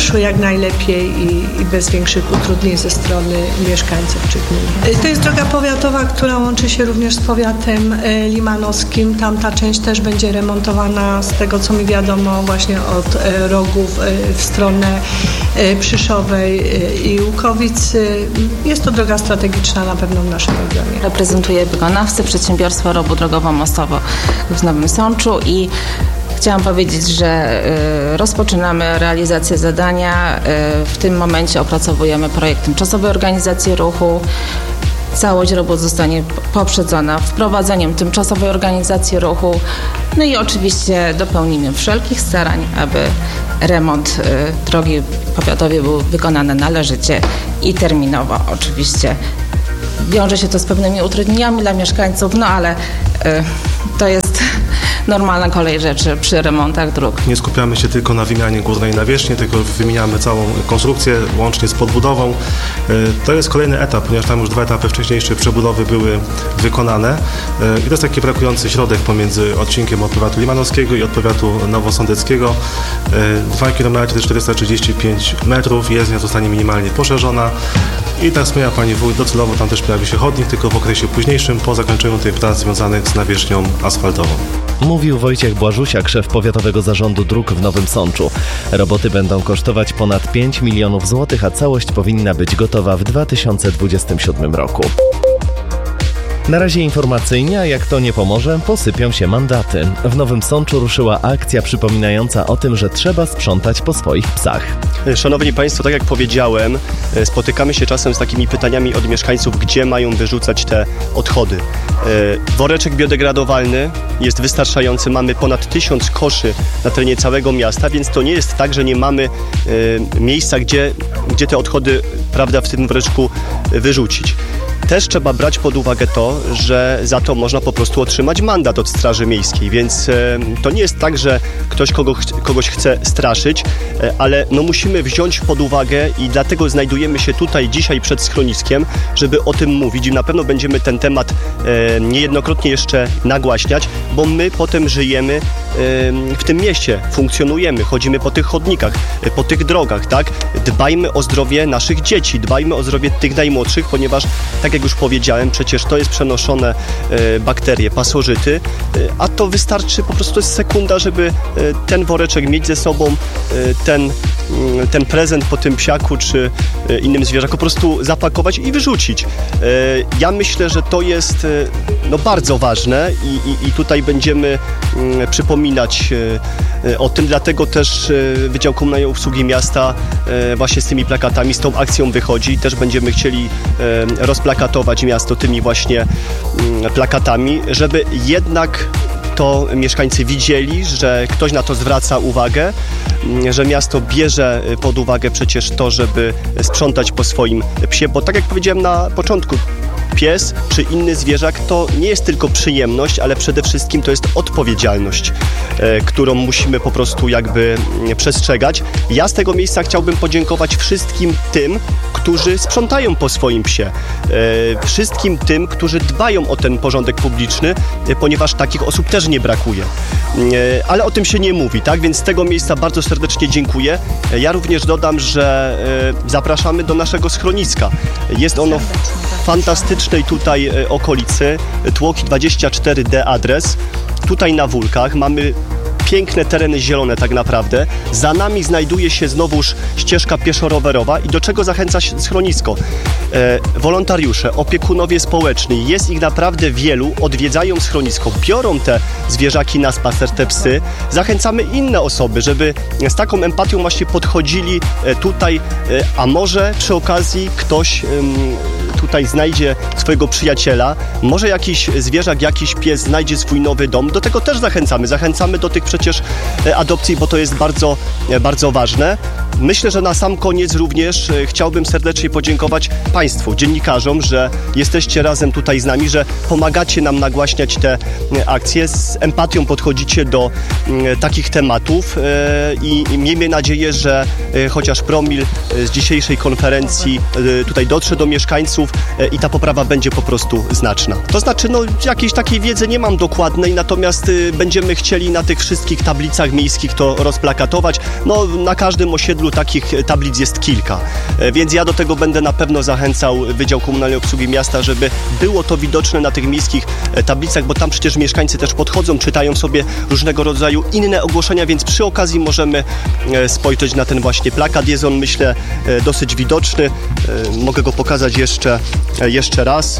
szły jak najlepiej i, i bez większych utrudnień ze strony mieszkańców czy gmin. To jest droga powiatowa, która łączy się również z powiatem limanowskim. Tamta część też będzie remontowana, z tego co mi wiadomo, właśnie od Rogów w stronę Przyszowej i Łukowic. Jest to droga strategiczna na pewno w naszym regionie. Reprezentuję wykonawcę przedsiębiorstwa robu drogowo-mostowo w Nowym Sączu i chciałam powiedzieć, że y, rozpoczynamy realizację zadania. Y, w tym momencie opracowujemy projekt tymczasowej organizacji ruchu. Całość robót zostanie poprzedzona wprowadzeniem tymczasowej organizacji ruchu. No i oczywiście dopełnimy wszelkich starań, aby remont y, drogi powiatowej był wykonany należycie i terminowo oczywiście. Wiąże się to z pewnymi utrudnieniami dla mieszkańców, no ale y, to jest normalna kolej rzeczy przy remontach dróg. Nie skupiamy się tylko na wymianie górnej nawierzchni, tylko wymieniamy całą konstrukcję łącznie z podbudową. To jest kolejny etap, ponieważ tam już dwa etapy wcześniejsze przebudowy były wykonane i to jest taki brakujący środek pomiędzy odcinkiem od powiatu limanowskiego i od powiatu nowosądeckiego. dwa kilometry czterysta trzydzieści pięć metrów, jezdnia zostanie minimalnie poszerzona i tak wspomniała Pani Wójt, docelowo tam też pojawi się chodnik, tylko w okresie późniejszym po zakończeniu tych prac związanych z nawierzchnią asfaltową. Mówił Wojciech Błażusiak, szef Powiatowego Zarządu Dróg w Nowym Sączu. Roboty będą kosztować ponad pięć milionów złotych, a całość powinna być gotowa w dwa tysiące dwudziestym siódmym roku. Na razie informacyjnie, a jak to nie pomoże, posypią się mandaty. W Nowym Sączu ruszyła akcja przypominająca o tym, że trzeba sprzątać po swoich psach. Szanowni Państwo, tak jak powiedziałem, spotykamy się czasem z takimi pytaniami od mieszkańców, gdzie mają wyrzucać te odchody. Woreczek biodegradowalny jest wystarczający, mamy ponad tysiąc koszy na terenie całego miasta, więc to nie jest tak, że nie mamy miejsca, gdzie, gdzie te odchody, prawda, w tym woreczku wyrzucić. Też trzeba brać pod uwagę to, że za to można po prostu otrzymać mandat od Straży Miejskiej, więc e, to nie jest tak, że ktoś kogo, kogoś chce straszyć, e, ale no musimy wziąć pod uwagę i dlatego znajdujemy się tutaj dzisiaj przed schroniskiem, żeby o tym mówić i na pewno będziemy ten temat e, niejednokrotnie jeszcze nagłaśniać, bo my potem żyjemy e, w tym mieście, funkcjonujemy, chodzimy po tych chodnikach, e, po tych drogach, tak? Dbajmy o zdrowie naszych dzieci, dbajmy o zdrowie tych najmłodszych, ponieważ tak jak już powiedziałem, przecież to jest przenoszone e, bakterie, pasożyty, e, a to wystarczy, po prostu to jest sekunda, żeby e, ten woreczek mieć ze sobą, e, ten, e, ten prezent po tym psiaku czy e, innym zwierzaku po prostu zapakować i wyrzucić. E, ja myślę, że to jest e, no, bardzo ważne i, i, i tutaj będziemy e, przypominać e, o tym, dlatego też e, Wydział Komunalnej Obsługi Miasta e, właśnie z tymi plakatami, z tą akcją wychodzi. Też będziemy chcieli e, rozplakatować miasto tymi właśnie mm, plakatami, żeby jednak to mieszkańcy widzieli, że ktoś na to zwraca uwagę, że miasto bierze pod uwagę przecież to, żeby sprzątać po swoim psie, bo tak jak powiedziałem na początku, pies czy inny zwierzak to nie jest tylko przyjemność, ale przede wszystkim to jest odpowiedzialność, e, którą musimy po prostu jakby przestrzegać. Ja z tego miejsca chciałbym podziękować wszystkim tym, którzy sprzątają po swoim psie. E, wszystkim tym, którzy dbają o ten porządek publiczny, e, ponieważ takich osób też nie brakuje. E, ale o tym się nie mówi, tak? Więc z tego miejsca bardzo serdecznie dziękuję. E, ja również dodam, że e, zapraszamy do naszego schroniska. Jest ono w fantastycznej tutaj e, okolicy, Tłoki dwadzieścia cztery D adres. Tutaj na Wólkach mamy piękne tereny zielone tak naprawdę. Za nami znajduje się znowuż ścieżka pieszo-rowerowa i do czego zachęca schronisko. E, wolontariusze, opiekunowie społeczni, jest ich naprawdę wielu, odwiedzają schronisko, biorą te zwierzaki na spacer, te psy. Zachęcamy inne osoby, żeby z taką empatią właśnie podchodzili e, tutaj, e, a może przy okazji ktoś e, tutaj znajdzie swojego przyjaciela, może jakiś zwierzak, jakiś pies znajdzie swój nowy dom. Do tego też zachęcamy. Zachęcamy do tych przecież adopcji, bo to jest bardzo, bardzo ważne. Myślę, że na sam koniec również chciałbym serdecznie podziękować Państwu, dziennikarzom, że jesteście razem tutaj z nami, że pomagacie nam nagłaśniać te akcje, z empatią podchodzicie do takich tematów i miejmy nadzieję, że chociaż promil z dzisiejszej konferencji tutaj dotrze do mieszkańców, i ta poprawa będzie po prostu znaczna. To znaczy, no jakiejś takiej wiedzy nie mam dokładnej, natomiast będziemy chcieli na tych wszystkich tablicach miejskich to rozplakatować. No na każdym osiedlu takich tablic jest kilka, więc ja do tego będę na pewno zachęcał Wydział Komunalnej Obsługi Miasta, żeby było to widoczne na tych miejskich tablicach, bo tam przecież mieszkańcy też podchodzą, czytają sobie różnego rodzaju inne ogłoszenia, więc przy okazji możemy spojrzeć na ten właśnie plakat. Jest on, myślę, dosyć widoczny. Mogę go pokazać jeszcze, jeszcze raz.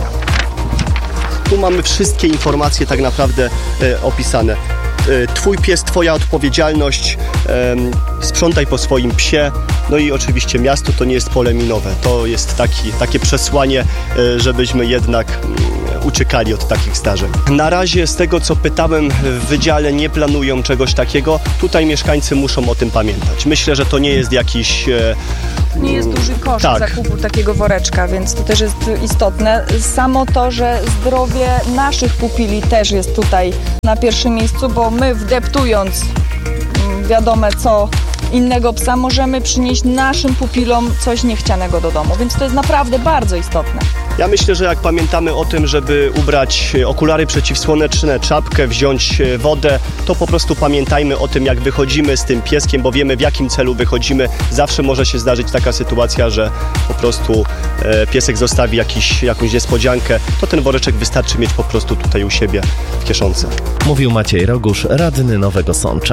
Tu mamy wszystkie informacje tak naprawdę opisane. Twój pies, twoja odpowiedzialność, sprzątaj po swoim psie, no i oczywiście miasto to nie jest pole minowe. To jest taki, takie przesłanie, żebyśmy jednak uciekali od takich zdarzeń. Na razie z tego, co pytałem, w wydziale nie planują czegoś takiego. Tutaj mieszkańcy muszą o tym pamiętać. Myślę, że to nie jest jakiś... Nie jest duży koszt tak. zakupu takiego woreczka, więc to też jest istotne. Samo to, że zdrowie naszych pupili też jest tutaj na pierwszym miejscu, bo my wdeptując wiadome co innego psa możemy przynieść naszym pupilom coś niechcianego do domu, więc to jest naprawdę bardzo istotne. Ja myślę, że jak pamiętamy o tym, żeby ubrać okulary przeciwsłoneczne, czapkę, wziąć wodę, to po prostu pamiętajmy o tym, jak wychodzimy z tym pieskiem, bo wiemy, w jakim celu wychodzimy. Zawsze może się zdarzyć taka sytuacja, że po prostu e, piesek zostawi jakiś, jakąś niespodziankę, to ten woreczek wystarczy mieć po prostu tutaj u siebie w kieszonce. Mówił Maciej Rogusz, radny Nowego Sącza.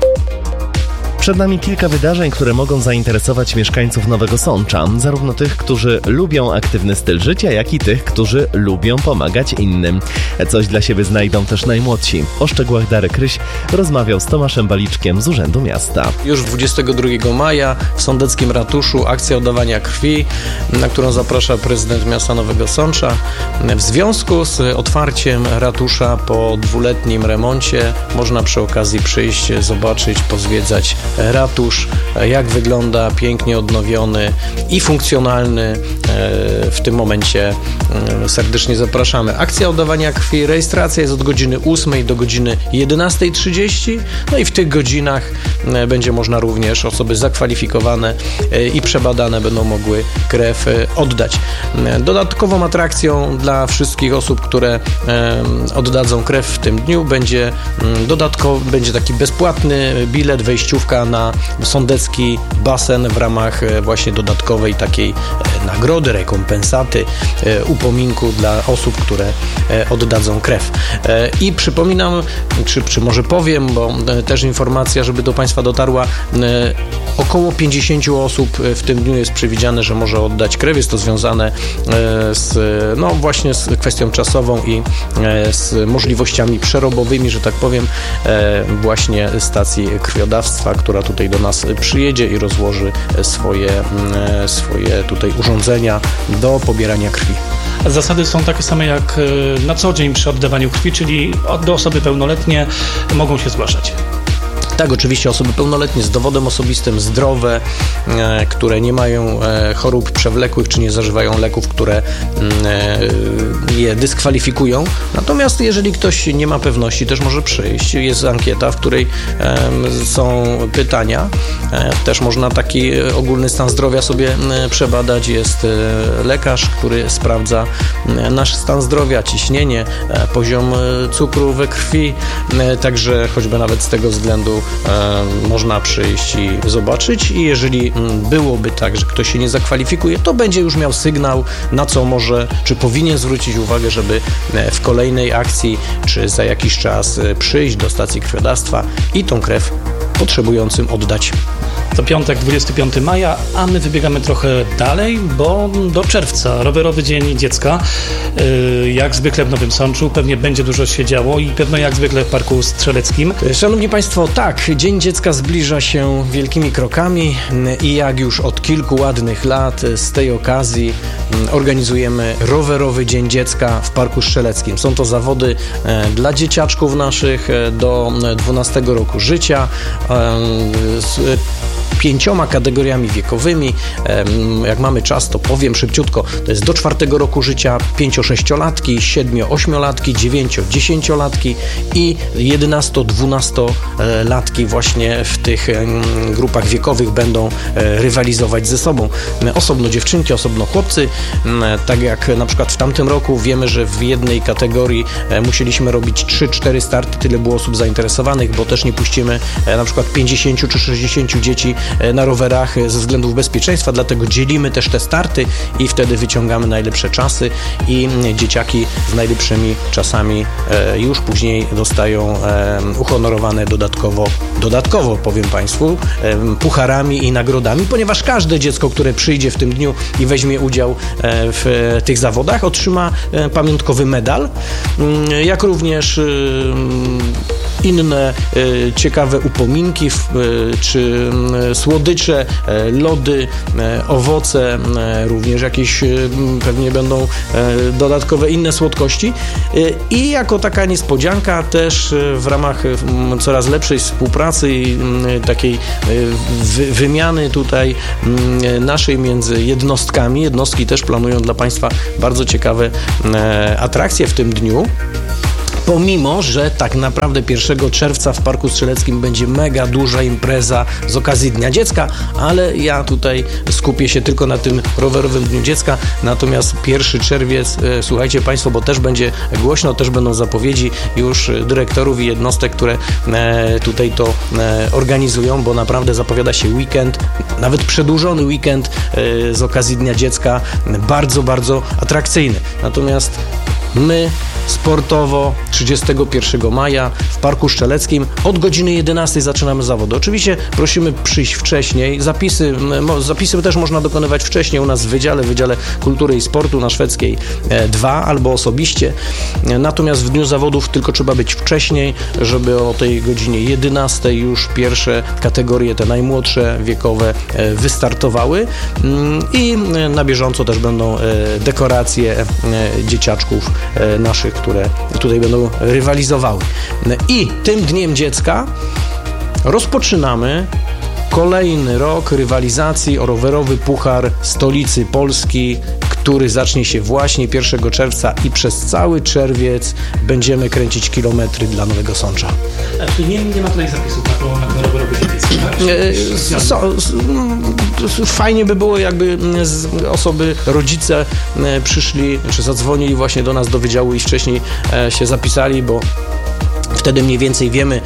Przed nami kilka wydarzeń, które mogą zainteresować mieszkańców Nowego Sącza, zarówno tych, którzy lubią aktywny styl życia, jak i tych, którzy lubią pomagać innym. Coś dla siebie znajdą też najmłodsi. O szczegółach Darek Ryś rozmawiał z Tomaszem Baliczkiem z Urzędu Miasta. Już dwudziestego drugiego maja w Sądeckim Ratuszu akcja oddawania krwi, na którą zaprasza prezydent miasta Nowego Sącza. W związku z otwarciem ratusza po dwuletnim remoncie można przy okazji przyjść, zobaczyć, pozwiedzać ratusz, jak wygląda pięknie odnowiony i funkcjonalny. W tym momencie serdecznie zapraszamy. Akcja oddawania krwi, rejestracja jest od godziny ósmej do godziny jedenastej trzydzieści. No i w tych godzinach będzie można również, osoby zakwalifikowane i przebadane będą mogły krew oddać. Dodatkową atrakcją dla wszystkich osób, które oddadzą krew w tym dniu będzie dodatkowo, będzie taki bezpłatny bilet, wejściówka na sądecki basen w ramach właśnie dodatkowej takiej nagrody, rekompensaty, upominku dla osób, które oddadzą krew. I przypominam, czy, czy może powiem, bo też informacja, żeby do Państwa dotarła, około pięćdziesięciu osób w tym dniu jest przewidziane, że może oddać krew. Jest to związane z, no właśnie z kwestią czasową i z możliwościami przerobowymi, że tak powiem, właśnie stacji krwiodawstwa, która tutaj do nas przyjedzie i rozłoży swoje, swoje tutaj urządzenia do pobierania krwi. Zasady są takie same jak na co dzień przy oddawaniu krwi, czyli do osoby pełnoletnie mogą się zgłaszać. Tak, oczywiście osoby pełnoletnie z dowodem osobistym, zdrowe, e, które nie mają e, chorób przewlekłych, czy nie zażywają leków, które e, je dyskwalifikują. Natomiast jeżeli ktoś nie ma pewności, też może przyjść. Jest ankieta, w której e, są pytania. E, też można taki ogólny stan zdrowia sobie e, przebadać. Jest e, lekarz, który sprawdza e, nasz stan zdrowia, ciśnienie, e, poziom e, cukru we krwi. E, także choćby nawet z tego względu E, można przyjść i zobaczyć i jeżeli m, byłoby tak, że ktoś się nie zakwalifikuje, to będzie już miał sygnał, na co może, czy powinien zwrócić uwagę, żeby e, w kolejnej akcji, czy za jakiś czas e, przyjść do stacji krwiodawstwa i tą krew potrzebującym oddać. To piątek, dwudziestego piątego maja, a my wybiegamy trochę dalej, bo do czerwca, rowerowy dzień dziecka, yy, jak zwykle w Nowym Sączu, pewnie będzie dużo się działo i pewno jak zwykle w Parku Strzeleckim. Szanowni Państwo, tak, Dzień Dziecka zbliża się wielkimi krokami i jak już od kilku ładnych lat z tej okazji organizujemy rowerowy Dzień Dziecka w Parku Strzeleckim. Są to zawody dla dzieciaczków naszych do dwunastego roku życia. pięcioma kategoriami wiekowymi. Jak mamy czas, to powiem szybciutko. To jest do czwartego roku życia pięcio-sześciolatki, siedmiu-ośmiolatki, dziewięcio-dziesięciolatki i jedenasto-dwunastolatki właśnie w tych grupach wiekowych będą rywalizować ze sobą. Osobno dziewczynki, osobno chłopcy. Tak jak na przykład w tamtym roku wiemy, że w jednej kategorii musieliśmy robić trzy cztery starty, tyle było osób zainteresowanych, bo też nie puścimy na przykład pięćdziesięciu czy sześćdziesięciu dzieci na rowerach ze względów bezpieczeństwa, dlatego dzielimy też te starty i wtedy wyciągamy najlepsze czasy i dzieciaki z najlepszymi czasami już później dostają uhonorowane dodatkowo, dodatkowo powiem Państwu, pucharami i nagrodami, ponieważ każde dziecko, które przyjdzie w tym dniu i weźmie udział w tych zawodach, otrzyma pamiątkowy medal, jak również inne ciekawe upominki, czy słodycze, lody, owoce, również jakieś pewnie będą dodatkowe inne słodkości i jako taka niespodzianka też w ramach coraz lepszej współpracy i takiej wymiany tutaj naszej między jednostkami, jednostki też planują dla Państwa bardzo ciekawe atrakcje w tym dniu. Pomimo, że tak naprawdę pierwszego czerwca w Parku Strzeleckim będzie mega duża impreza z okazji Dnia Dziecka, ale ja tutaj skupię się tylko na tym rowerowym Dniu Dziecka, natomiast pierwszy czerwiec, e, słuchajcie Państwo, bo też będzie głośno, też będą zapowiedzi już dyrektorów i jednostek, które e, tutaj to e, organizują, bo naprawdę zapowiada się weekend, nawet przedłużony weekend e, z okazji Dnia Dziecka, bardzo, bardzo atrakcyjny. Natomiast my sportowo trzydziestego pierwszego maja w Parku Strzeleckim od godziny jedenastej zaczynamy zawody. Oczywiście prosimy przyjść wcześniej. Zapisy, zapisy też można dokonywać wcześniej u nas w Wydziale, Wydziale Kultury i Sportu na Szwedzkiej dwa albo osobiście. Natomiast w dniu zawodów tylko trzeba być wcześniej, żeby o tej godzinie jedenastej już pierwsze kategorie, te najmłodsze wiekowe wystartowały i na bieżąco też będą dekoracje dzieciaczków naszych, które tutaj będą rywalizowały. I tym Dniem Dziecka rozpoczynamy kolejny rok rywalizacji o rowerowy puchar stolicy Polski, który zacznie się właśnie pierwszego czerwca i przez cały czerwiec będziemy kręcić kilometry dla Nowego Sącza. Czyli nie, nie ma tutaj zapisów na, to, na ten rowerowy dziecięcy, tak? So, fajnie by było, jakby osoby, rodzice przyszli, czy zadzwonili właśnie do nas do wydziału i wcześniej się zapisali, bo wtedy mniej więcej wiemy,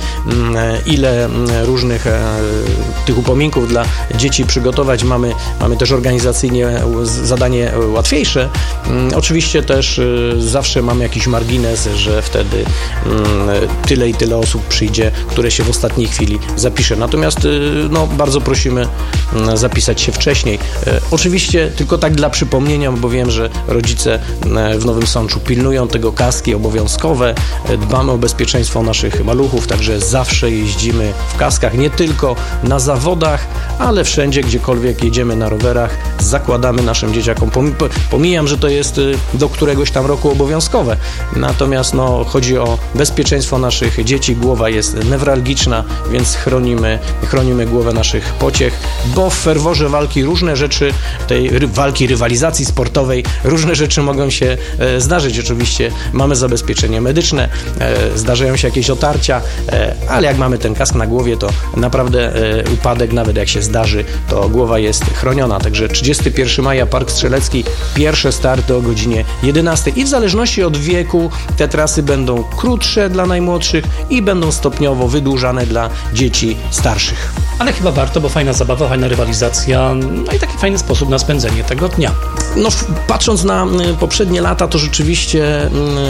ile różnych tych upominków dla dzieci przygotować. Mamy, mamy też organizacyjnie zadanie łatwiejsze. Oczywiście też zawsze mamy jakiś margines, że wtedy tyle i tyle osób przyjdzie, które się w ostatniej chwili zapisze. Natomiast no, bardzo prosimy zapisać się wcześniej. Oczywiście tylko tak dla przypomnienia, bo wiem, że rodzice w Nowym Sączu pilnują tego, kaski obowiązkowe, dbamy o bezpieczeństwo naszych maluchów, także zawsze jeździmy w kaskach, nie tylko na zawodach, ale wszędzie, gdziekolwiek jedziemy na rowerach, zakładamy naszym dzieciakom. Pomijam, że to jest do któregoś tam roku obowiązkowe, natomiast no, chodzi o bezpieczeństwo naszych dzieci, głowa jest newralgiczna, więc chronimy, chronimy głowę naszych pociech, bo w ferworze walki różne rzeczy, tej walki, rywalizacji sportowej, różne rzeczy mogą się e, zdarzyć. Oczywiście mamy zabezpieczenie medyczne, e, zdarzają się jakieś otarcia, e, ale jak mamy ten kask na głowie, to naprawdę e, upadek, nawet jak się zdarzy, to głowa jest chroniona. Także trzydziestego pierwszego maja Park Strzelecki, pierwsze starty o godzinie jedenastej i w zależności od wieku te trasy będą krótsze dla najmłodszych i będą stopniowo wydłużane dla dzieci starszych. Ale chyba warto, bo fajna zabawa, fajna rywalizacja, no i taki fajny sposób na spędzenie tego dnia. No, patrząc na poprzednie lata, to rzeczywiście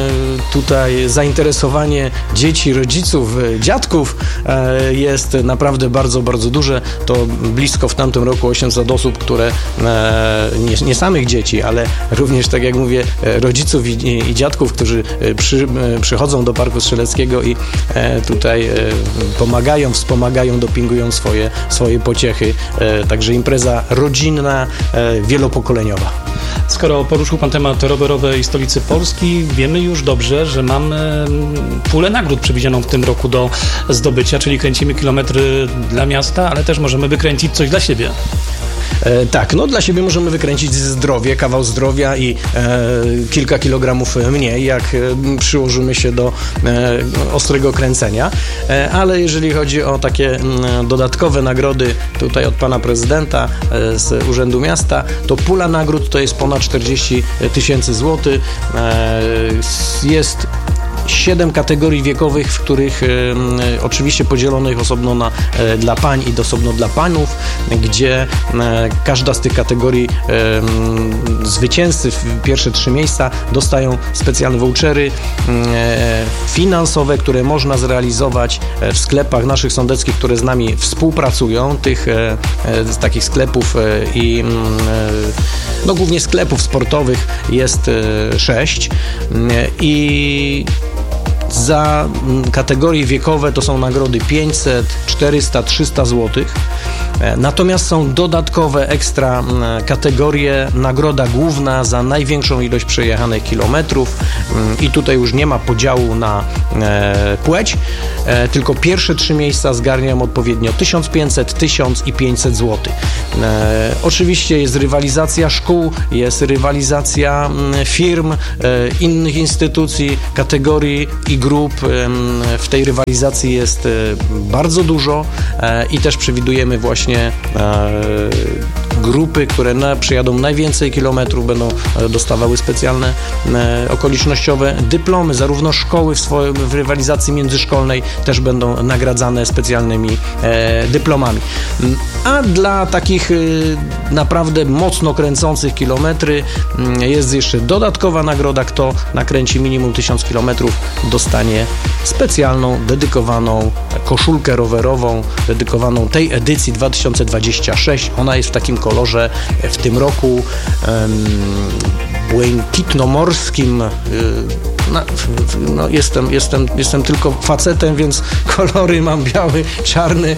tutaj zainteresowanie dzieci, rodziców, dziadków jest naprawdę bardzo, bardzo duże. To blisko w tamtym roku osiemset osób, które nie, nie samych dzieci, ale również, tak jak mówię, rodziców i, i dziadków, którzy przy, przychodzą do Parku Strzeleckiego i tutaj pomagają, wspomagają, dopingują swoje, swoje pociechy. Także impreza rodzinna, wielopokoleniowa. Skoro poruszył Pan temat rowerowej stolicy Polski, wiemy już dobrze, że mamy pulę nagród przewidzianą w tym roku do zdobycia, czyli kręcimy kilometry dla miasta, ale też możemy wykręcić coś dla siebie. E, tak, no dla siebie możemy wykręcić zdrowie, kawał zdrowia i e, kilka kilogramów mniej, jak e, przyłożymy się do e, ostrego kręcenia, e, ale jeżeli chodzi o takie m, dodatkowe nagrody tutaj od pana prezydenta e, z Urzędu Miasta, to pula nagród to jest ponad czterdzieści tysięcy złotych. E, jest siedem kategorii wiekowych, w których e, oczywiście podzielonych osobno na, e, dla pań i osobno dla panów, gdzie e, każda z tych kategorii e, zwycięzcy w pierwsze trzy miejsca dostają specjalne vouchery e, finansowe, które można zrealizować w sklepach naszych sądeckich, które z nami współpracują. Tych e, e, z takich sklepów e, i e, no głównie sklepów sportowych jest e, sześć e, i za kategorie wiekowe to są nagrody pięćset, czterysta, trzysta złotych. Natomiast są dodatkowe ekstra kategorie. Nagroda główna za największą ilość przejechanych kilometrów i tutaj już nie ma podziału na e, płeć, e, tylko pierwsze trzy miejsca zgarniają odpowiednio tysiąc pięćset, tysiąc i pięćset złotych. E, oczywiście jest rywalizacja szkół, jest rywalizacja firm, e, innych instytucji, kategorii i grup. E, w tej rywalizacji jest e, bardzo dużo e, i też przewidujemy właśnie E, grupy, które na, przyjadą najwięcej kilometrów, będą e, dostawały specjalne e, okolicznościowe dyplomy. Zarówno szkoły w, swoim, w rywalizacji międzyszkolnej też będą nagradzane specjalnymi e, dyplomami. A dla takich e, naprawdę mocno kręcących kilometry e, jest jeszcze dodatkowa nagroda. Kto nakręci minimum tysiąc kilometrów, dostanie specjalną, dedykowaną koszulkę rowerową, dedykowaną tej edycji dwa tysiące dwudziestej szóstej. Ona jest w takim kolorze w tym roku um, błękitno-morskim. No, no jestem, jestem, jestem tylko facetem, więc kolory mam biały, czarny,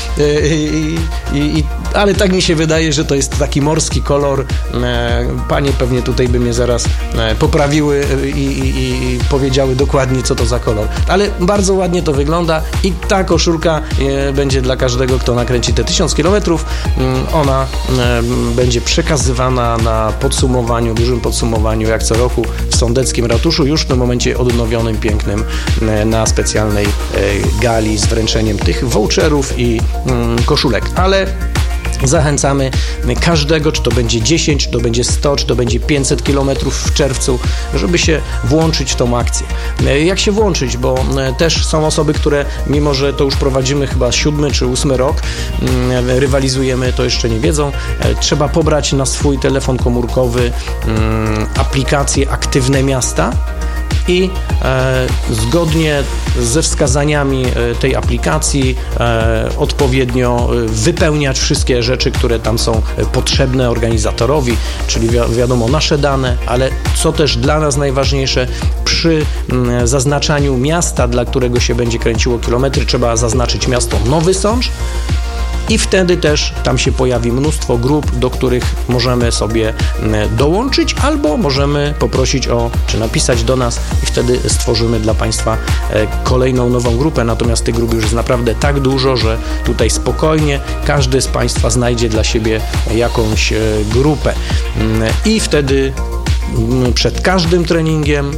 i, i, i, ale tak mi się wydaje, że to jest taki morski kolor. Panie pewnie tutaj by mnie zaraz poprawiły i, i, i powiedziały dokładnie, co to za kolor. Ale bardzo ładnie to wygląda i ta koszulka będzie dla każdego, kto nakręci te tysiąc kilometrów. Ona będzie przekazywana na podsumowaniu, dużym podsumowaniu, jak co roku w sądeckim ratuszu, już w tym momencie odnowionym, pięknym, na specjalnej gali z wręczeniem tych voucherów i koszulek. Ale zachęcamy każdego, czy to będzie dziesięć, czy to będzie sto, czy to będzie pięćset kilometrów w czerwcu, żeby się włączyć w tą akcję. Jak się włączyć? Bo też są osoby, które mimo, że to już prowadzimy chyba siódmy czy ósmy rok, rywalizujemy, to jeszcze nie wiedzą. Trzeba pobrać na swój telefon komórkowy aplikację Aktywne Miasta i e, zgodnie ze wskazaniami e, tej aplikacji e, odpowiednio e, wypełniać wszystkie rzeczy, które tam są e, potrzebne organizatorowi, czyli wi- wiadomo nasze dane, ale co też dla nas najważniejsze, przy m, zaznaczaniu miasta, dla którego się będzie kręciło kilometry, trzeba zaznaczyć miasto Nowy Sącz. I wtedy też tam się pojawi mnóstwo grup, do których możemy sobie dołączyć, albo możemy poprosić o, czy napisać do nas i wtedy stworzymy dla Państwa kolejną nową grupę. Natomiast tych grup już jest naprawdę tak dużo, że tutaj spokojnie każdy z Państwa znajdzie dla siebie jakąś grupę. I wtedy przed każdym treningiem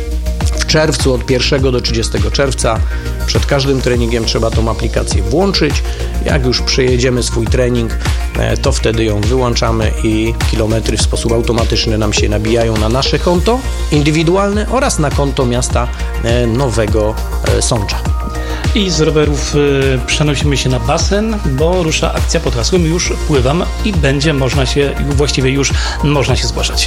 w czerwcu, od pierwszego do trzydziestego czerwca, przed każdym treningiem trzeba tą aplikację włączyć. Jak już przejedziemy swój trening, to wtedy ją wyłączamy i kilometry w sposób automatyczny nam się nabijają na nasze konto indywidualne oraz na konto miasta Nowego Sącza. I z rowerów y, przenosimy się na basen, bo rusza akcja pod hasłem Już pływam i będzie można się, właściwie już można się zgłaszać.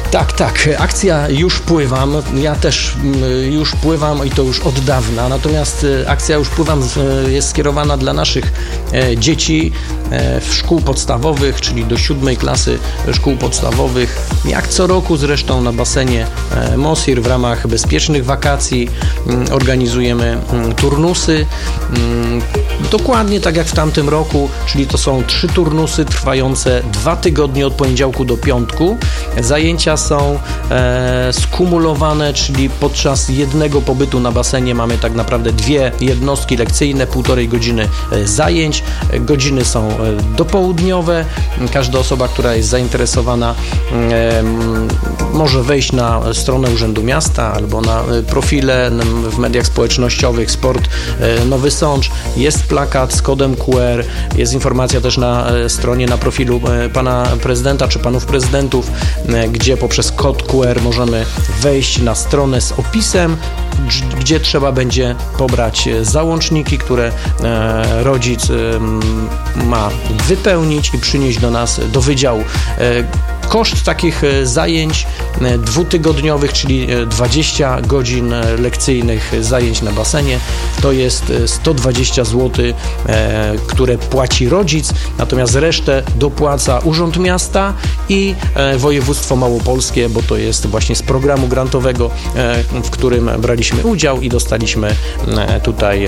Tak, tak, akcja Już Pływam, ja też już pływam i to już od dawna, natomiast akcja Już Pływam jest skierowana dla naszych dzieci w szkół podstawowych, czyli do siódmej klasy szkół podstawowych, jak co roku zresztą na basenie Mosir w ramach bezpiecznych wakacji organizujemy turnusy, dokładnie tak jak w tamtym roku, czyli to są trzy turnusy trwające dwa tygodnie od poniedziałku do piątku. Zajęcia są e, skumulowane, czyli podczas jednego pobytu na basenie mamy tak naprawdę dwie jednostki lekcyjne, półtorej godziny e, zajęć. Godziny są e, dopołudniowe. Każda osoba, która jest zainteresowana e, może wejść na stronę Urzędu Miasta albo na profile w mediach społecznościowych Sport e, Nowy Sącz. Jest plakat z kodem Q R, jest informacja też na e, stronie, na profilu e, pana prezydenta czy panów prezydentów, e, gdzie poprzez kod Q R możemy wejść na stronę z opisem, gdzie trzeba będzie pobrać załączniki, które e, rodzic e, ma wypełnić i przynieść do nas, do wydziału. E, Koszt takich zajęć dwutygodniowych, czyli dwadzieścia godzin lekcyjnych zajęć na basenie, to jest sto dwadzieścia złotych, które płaci rodzic, natomiast resztę dopłaca Urząd Miasta i Województwo Małopolskie, bo to jest właśnie z programu grantowego, w którym braliśmy udział i dostaliśmy tutaj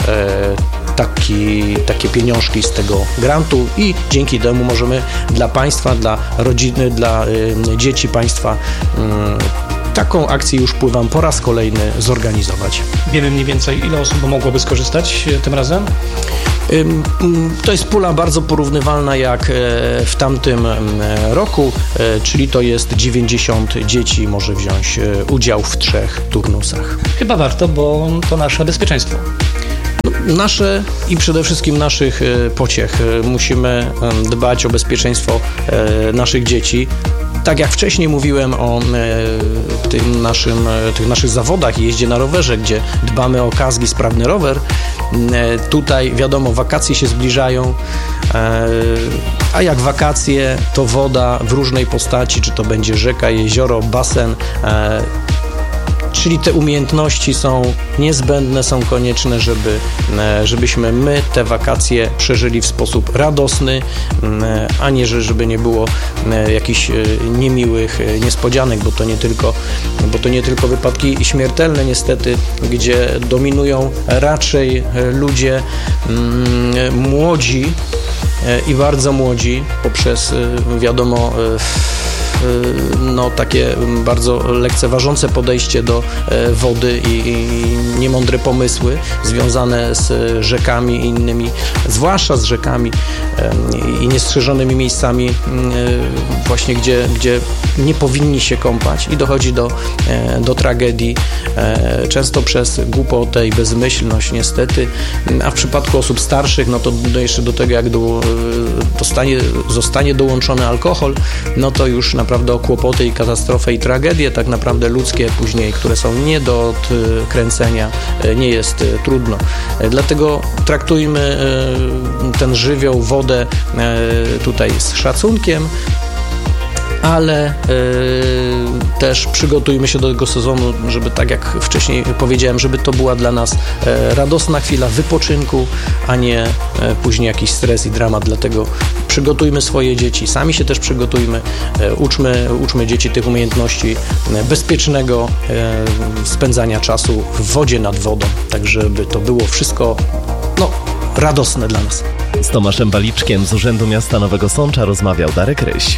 taki, takie pieniążki z tego grantu i dzięki temu możemy dla państwa, dla rodziny, dla dzieci państwa taką akcję Już Pływam po raz kolejny zorganizować. Wiemy mniej więcej, ile osób mogłoby skorzystać tym razem? To jest pula bardzo porównywalna jak w tamtym roku, czyli to jest dziewięćdziesiąt dzieci może wziąć udział w trzech turnusach. Chyba warto, bo to nasze bezpieczeństwo. Nasze i przede wszystkim naszych pociech. Musimy dbać o bezpieczeństwo naszych dzieci. Tak jak wcześniej mówiłem o e, tym naszym, e, tych naszych zawodach i jeździe na rowerze, gdzie dbamy o kask i sprawny rower, e, tutaj wiadomo, wakacje się zbliżają, e, a jak wakacje, to woda w różnej postaci, czy to będzie rzeka, jezioro, basen, e, czyli te umiejętności są niezbędne, są konieczne, żeby, żebyśmy my te wakacje przeżyli w sposób radosny, a nie, żeby nie było jakichś niemiłych niespodzianek, bo to nie tylko, bo to nie tylko wypadki śmiertelne niestety, gdzie dominują raczej ludzie młodzi i bardzo młodzi poprzez, wiadomo, no, takie bardzo lekceważące podejście do wody i, i niemądre pomysły związane z rzekami i innymi, zwłaszcza z rzekami i niestrzeżonymi miejscami właśnie, gdzie, gdzie nie powinni się kąpać i dochodzi do, do tragedii, często przez głupotę i bezmyślność niestety, a w przypadku osób starszych, no to jeszcze do tego jak do, dostanie, zostanie dołączony alkohol, no to już naprawdę o kłopoty i katastrofę i tragedie tak naprawdę ludzkie później, które są nie do odkręcenia, nie jest trudno. Dlatego traktujmy ten żywioł, wodę tutaj z szacunkiem, ale y, też przygotujmy się do tego sezonu, żeby tak jak wcześniej powiedziałem, żeby to była dla nas y, radosna chwila wypoczynku, a nie y, później jakiś stres i dramat. Dlatego przygotujmy swoje dzieci, sami się też przygotujmy, y, uczmy, uczmy dzieci tych umiejętności y, bezpiecznego y, spędzania czasu w wodzie, nad wodą, tak żeby to było wszystko no, radosne dla nas. Z Tomaszem Baliczkiem z Urzędu Miasta Nowego Sącza rozmawiał Darek Ryś.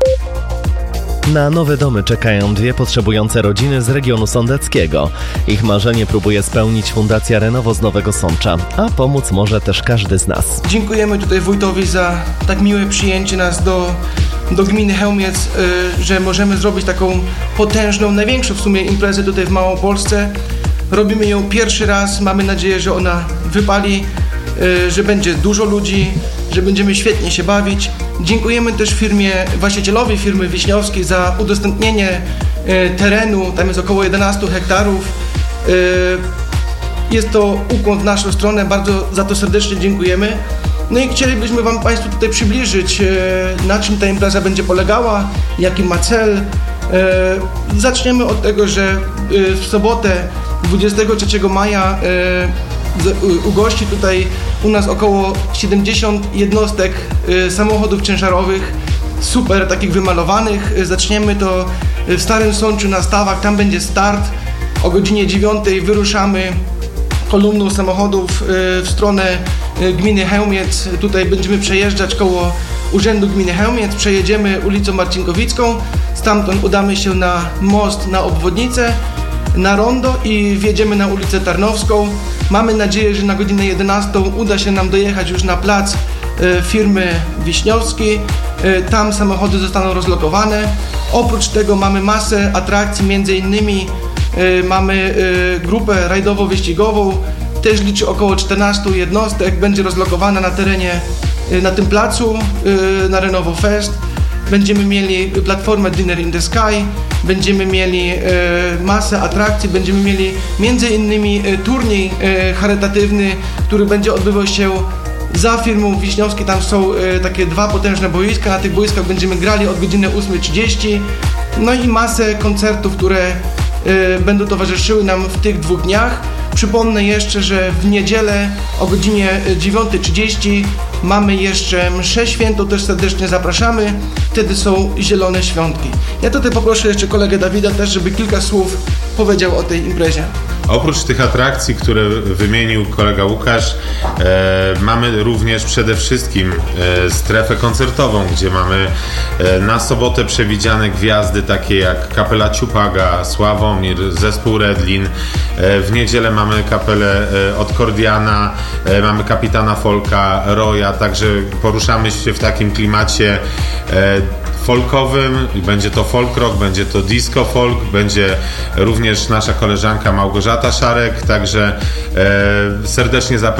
Na nowe domy czekają dwie potrzebujące rodziny z regionu sądeckiego. Ich marzenie próbuje spełnić Fundacja Renowo z Nowego Sącza, a pomóc może też każdy z nas. Dziękujemy tutaj wójtowi za tak miłe przyjęcie nas do, do gminy Chełmiec, yy, że możemy zrobić taką potężną, największą w sumie imprezę tutaj w Małopolsce. Robimy ją pierwszy raz, mamy nadzieję, że ona wypali, yy, że będzie dużo ludzi, że będziemy świetnie się bawić. Dziękujemy też firmie, właścicielowi firmy Wiśniowskiej za udostępnienie y, terenu, tam jest około jedenaście hektarów. Y, jest to ukłon w naszą stronę, bardzo za to serdecznie dziękujemy. No i chcielibyśmy Wam Państwu tutaj przybliżyć, y, na czym ta impreza będzie polegała, jaki ma cel. Zaczniemy od tego, że w sobotę dwudziestego trzeciego maja ugości tutaj u nas około siedemdziesiąt jednostek samochodów ciężarowych, super, takich wymalowanych. Zaczniemy to w Starym Sączu na Stawach, tam będzie start. O godzinie dziewiątej wyruszamy kolumną samochodów w stronę gminy Chełmiec. Tutaj będziemy przejeżdżać koło Urzędu Gminy Chełmiec, przejedziemy ulicą Marcinkowicką, stamtąd udamy się na most, na obwodnicę, na rondo i wjedziemy na ulicę Tarnowską. Mamy nadzieję, że na godzinę jedenastą uda się nam dojechać już na plac firmy Wiśniowski. Tam samochody zostaną rozlokowane. Oprócz tego mamy masę atrakcji, między innymi mamy grupę rajdowo-wyścigową, też liczy około czternaście jednostek, będzie rozlokowana na terenie, na tym placu, na Renovo Fest. Będziemy mieli platformę Dinner in the Sky, będziemy mieli masę atrakcji, będziemy mieli między innymi turniej charytatywny, który będzie odbywał się za firmą Wiśniowskiej. Tam są takie dwa potężne boiska, na tych boiskach będziemy grali od godziny ósmej trzydzieści. No i masę koncertów, które będą towarzyszyły nam w tych dwóch dniach. Przypomnę jeszcze, że w niedzielę o godzinie dziewiątej trzydzieści mamy jeszcze mszę świętą, też serdecznie zapraszamy. Wtedy są zielone świątki. Ja tutaj poproszę jeszcze kolegę Dawida też, żeby kilka słów powiedział o tej imprezie. Oprócz tych atrakcji, które wymienił kolega Łukasz, e, mamy również przede wszystkim e, strefę koncertową, gdzie mamy e, na sobotę przewidziane gwiazdy takie jak kapela Ciupaga, Sławomir, zespół Redlin. E, w niedzielę mamy kapelę e, od Kordiana, e, mamy kapitana Folka, Roya, także poruszamy się w takim klimacie e, folkowym, będzie to folk rock, będzie to disco folk, będzie również nasza koleżanka Małgorzata Szarek, także e, serdecznie zapraszam.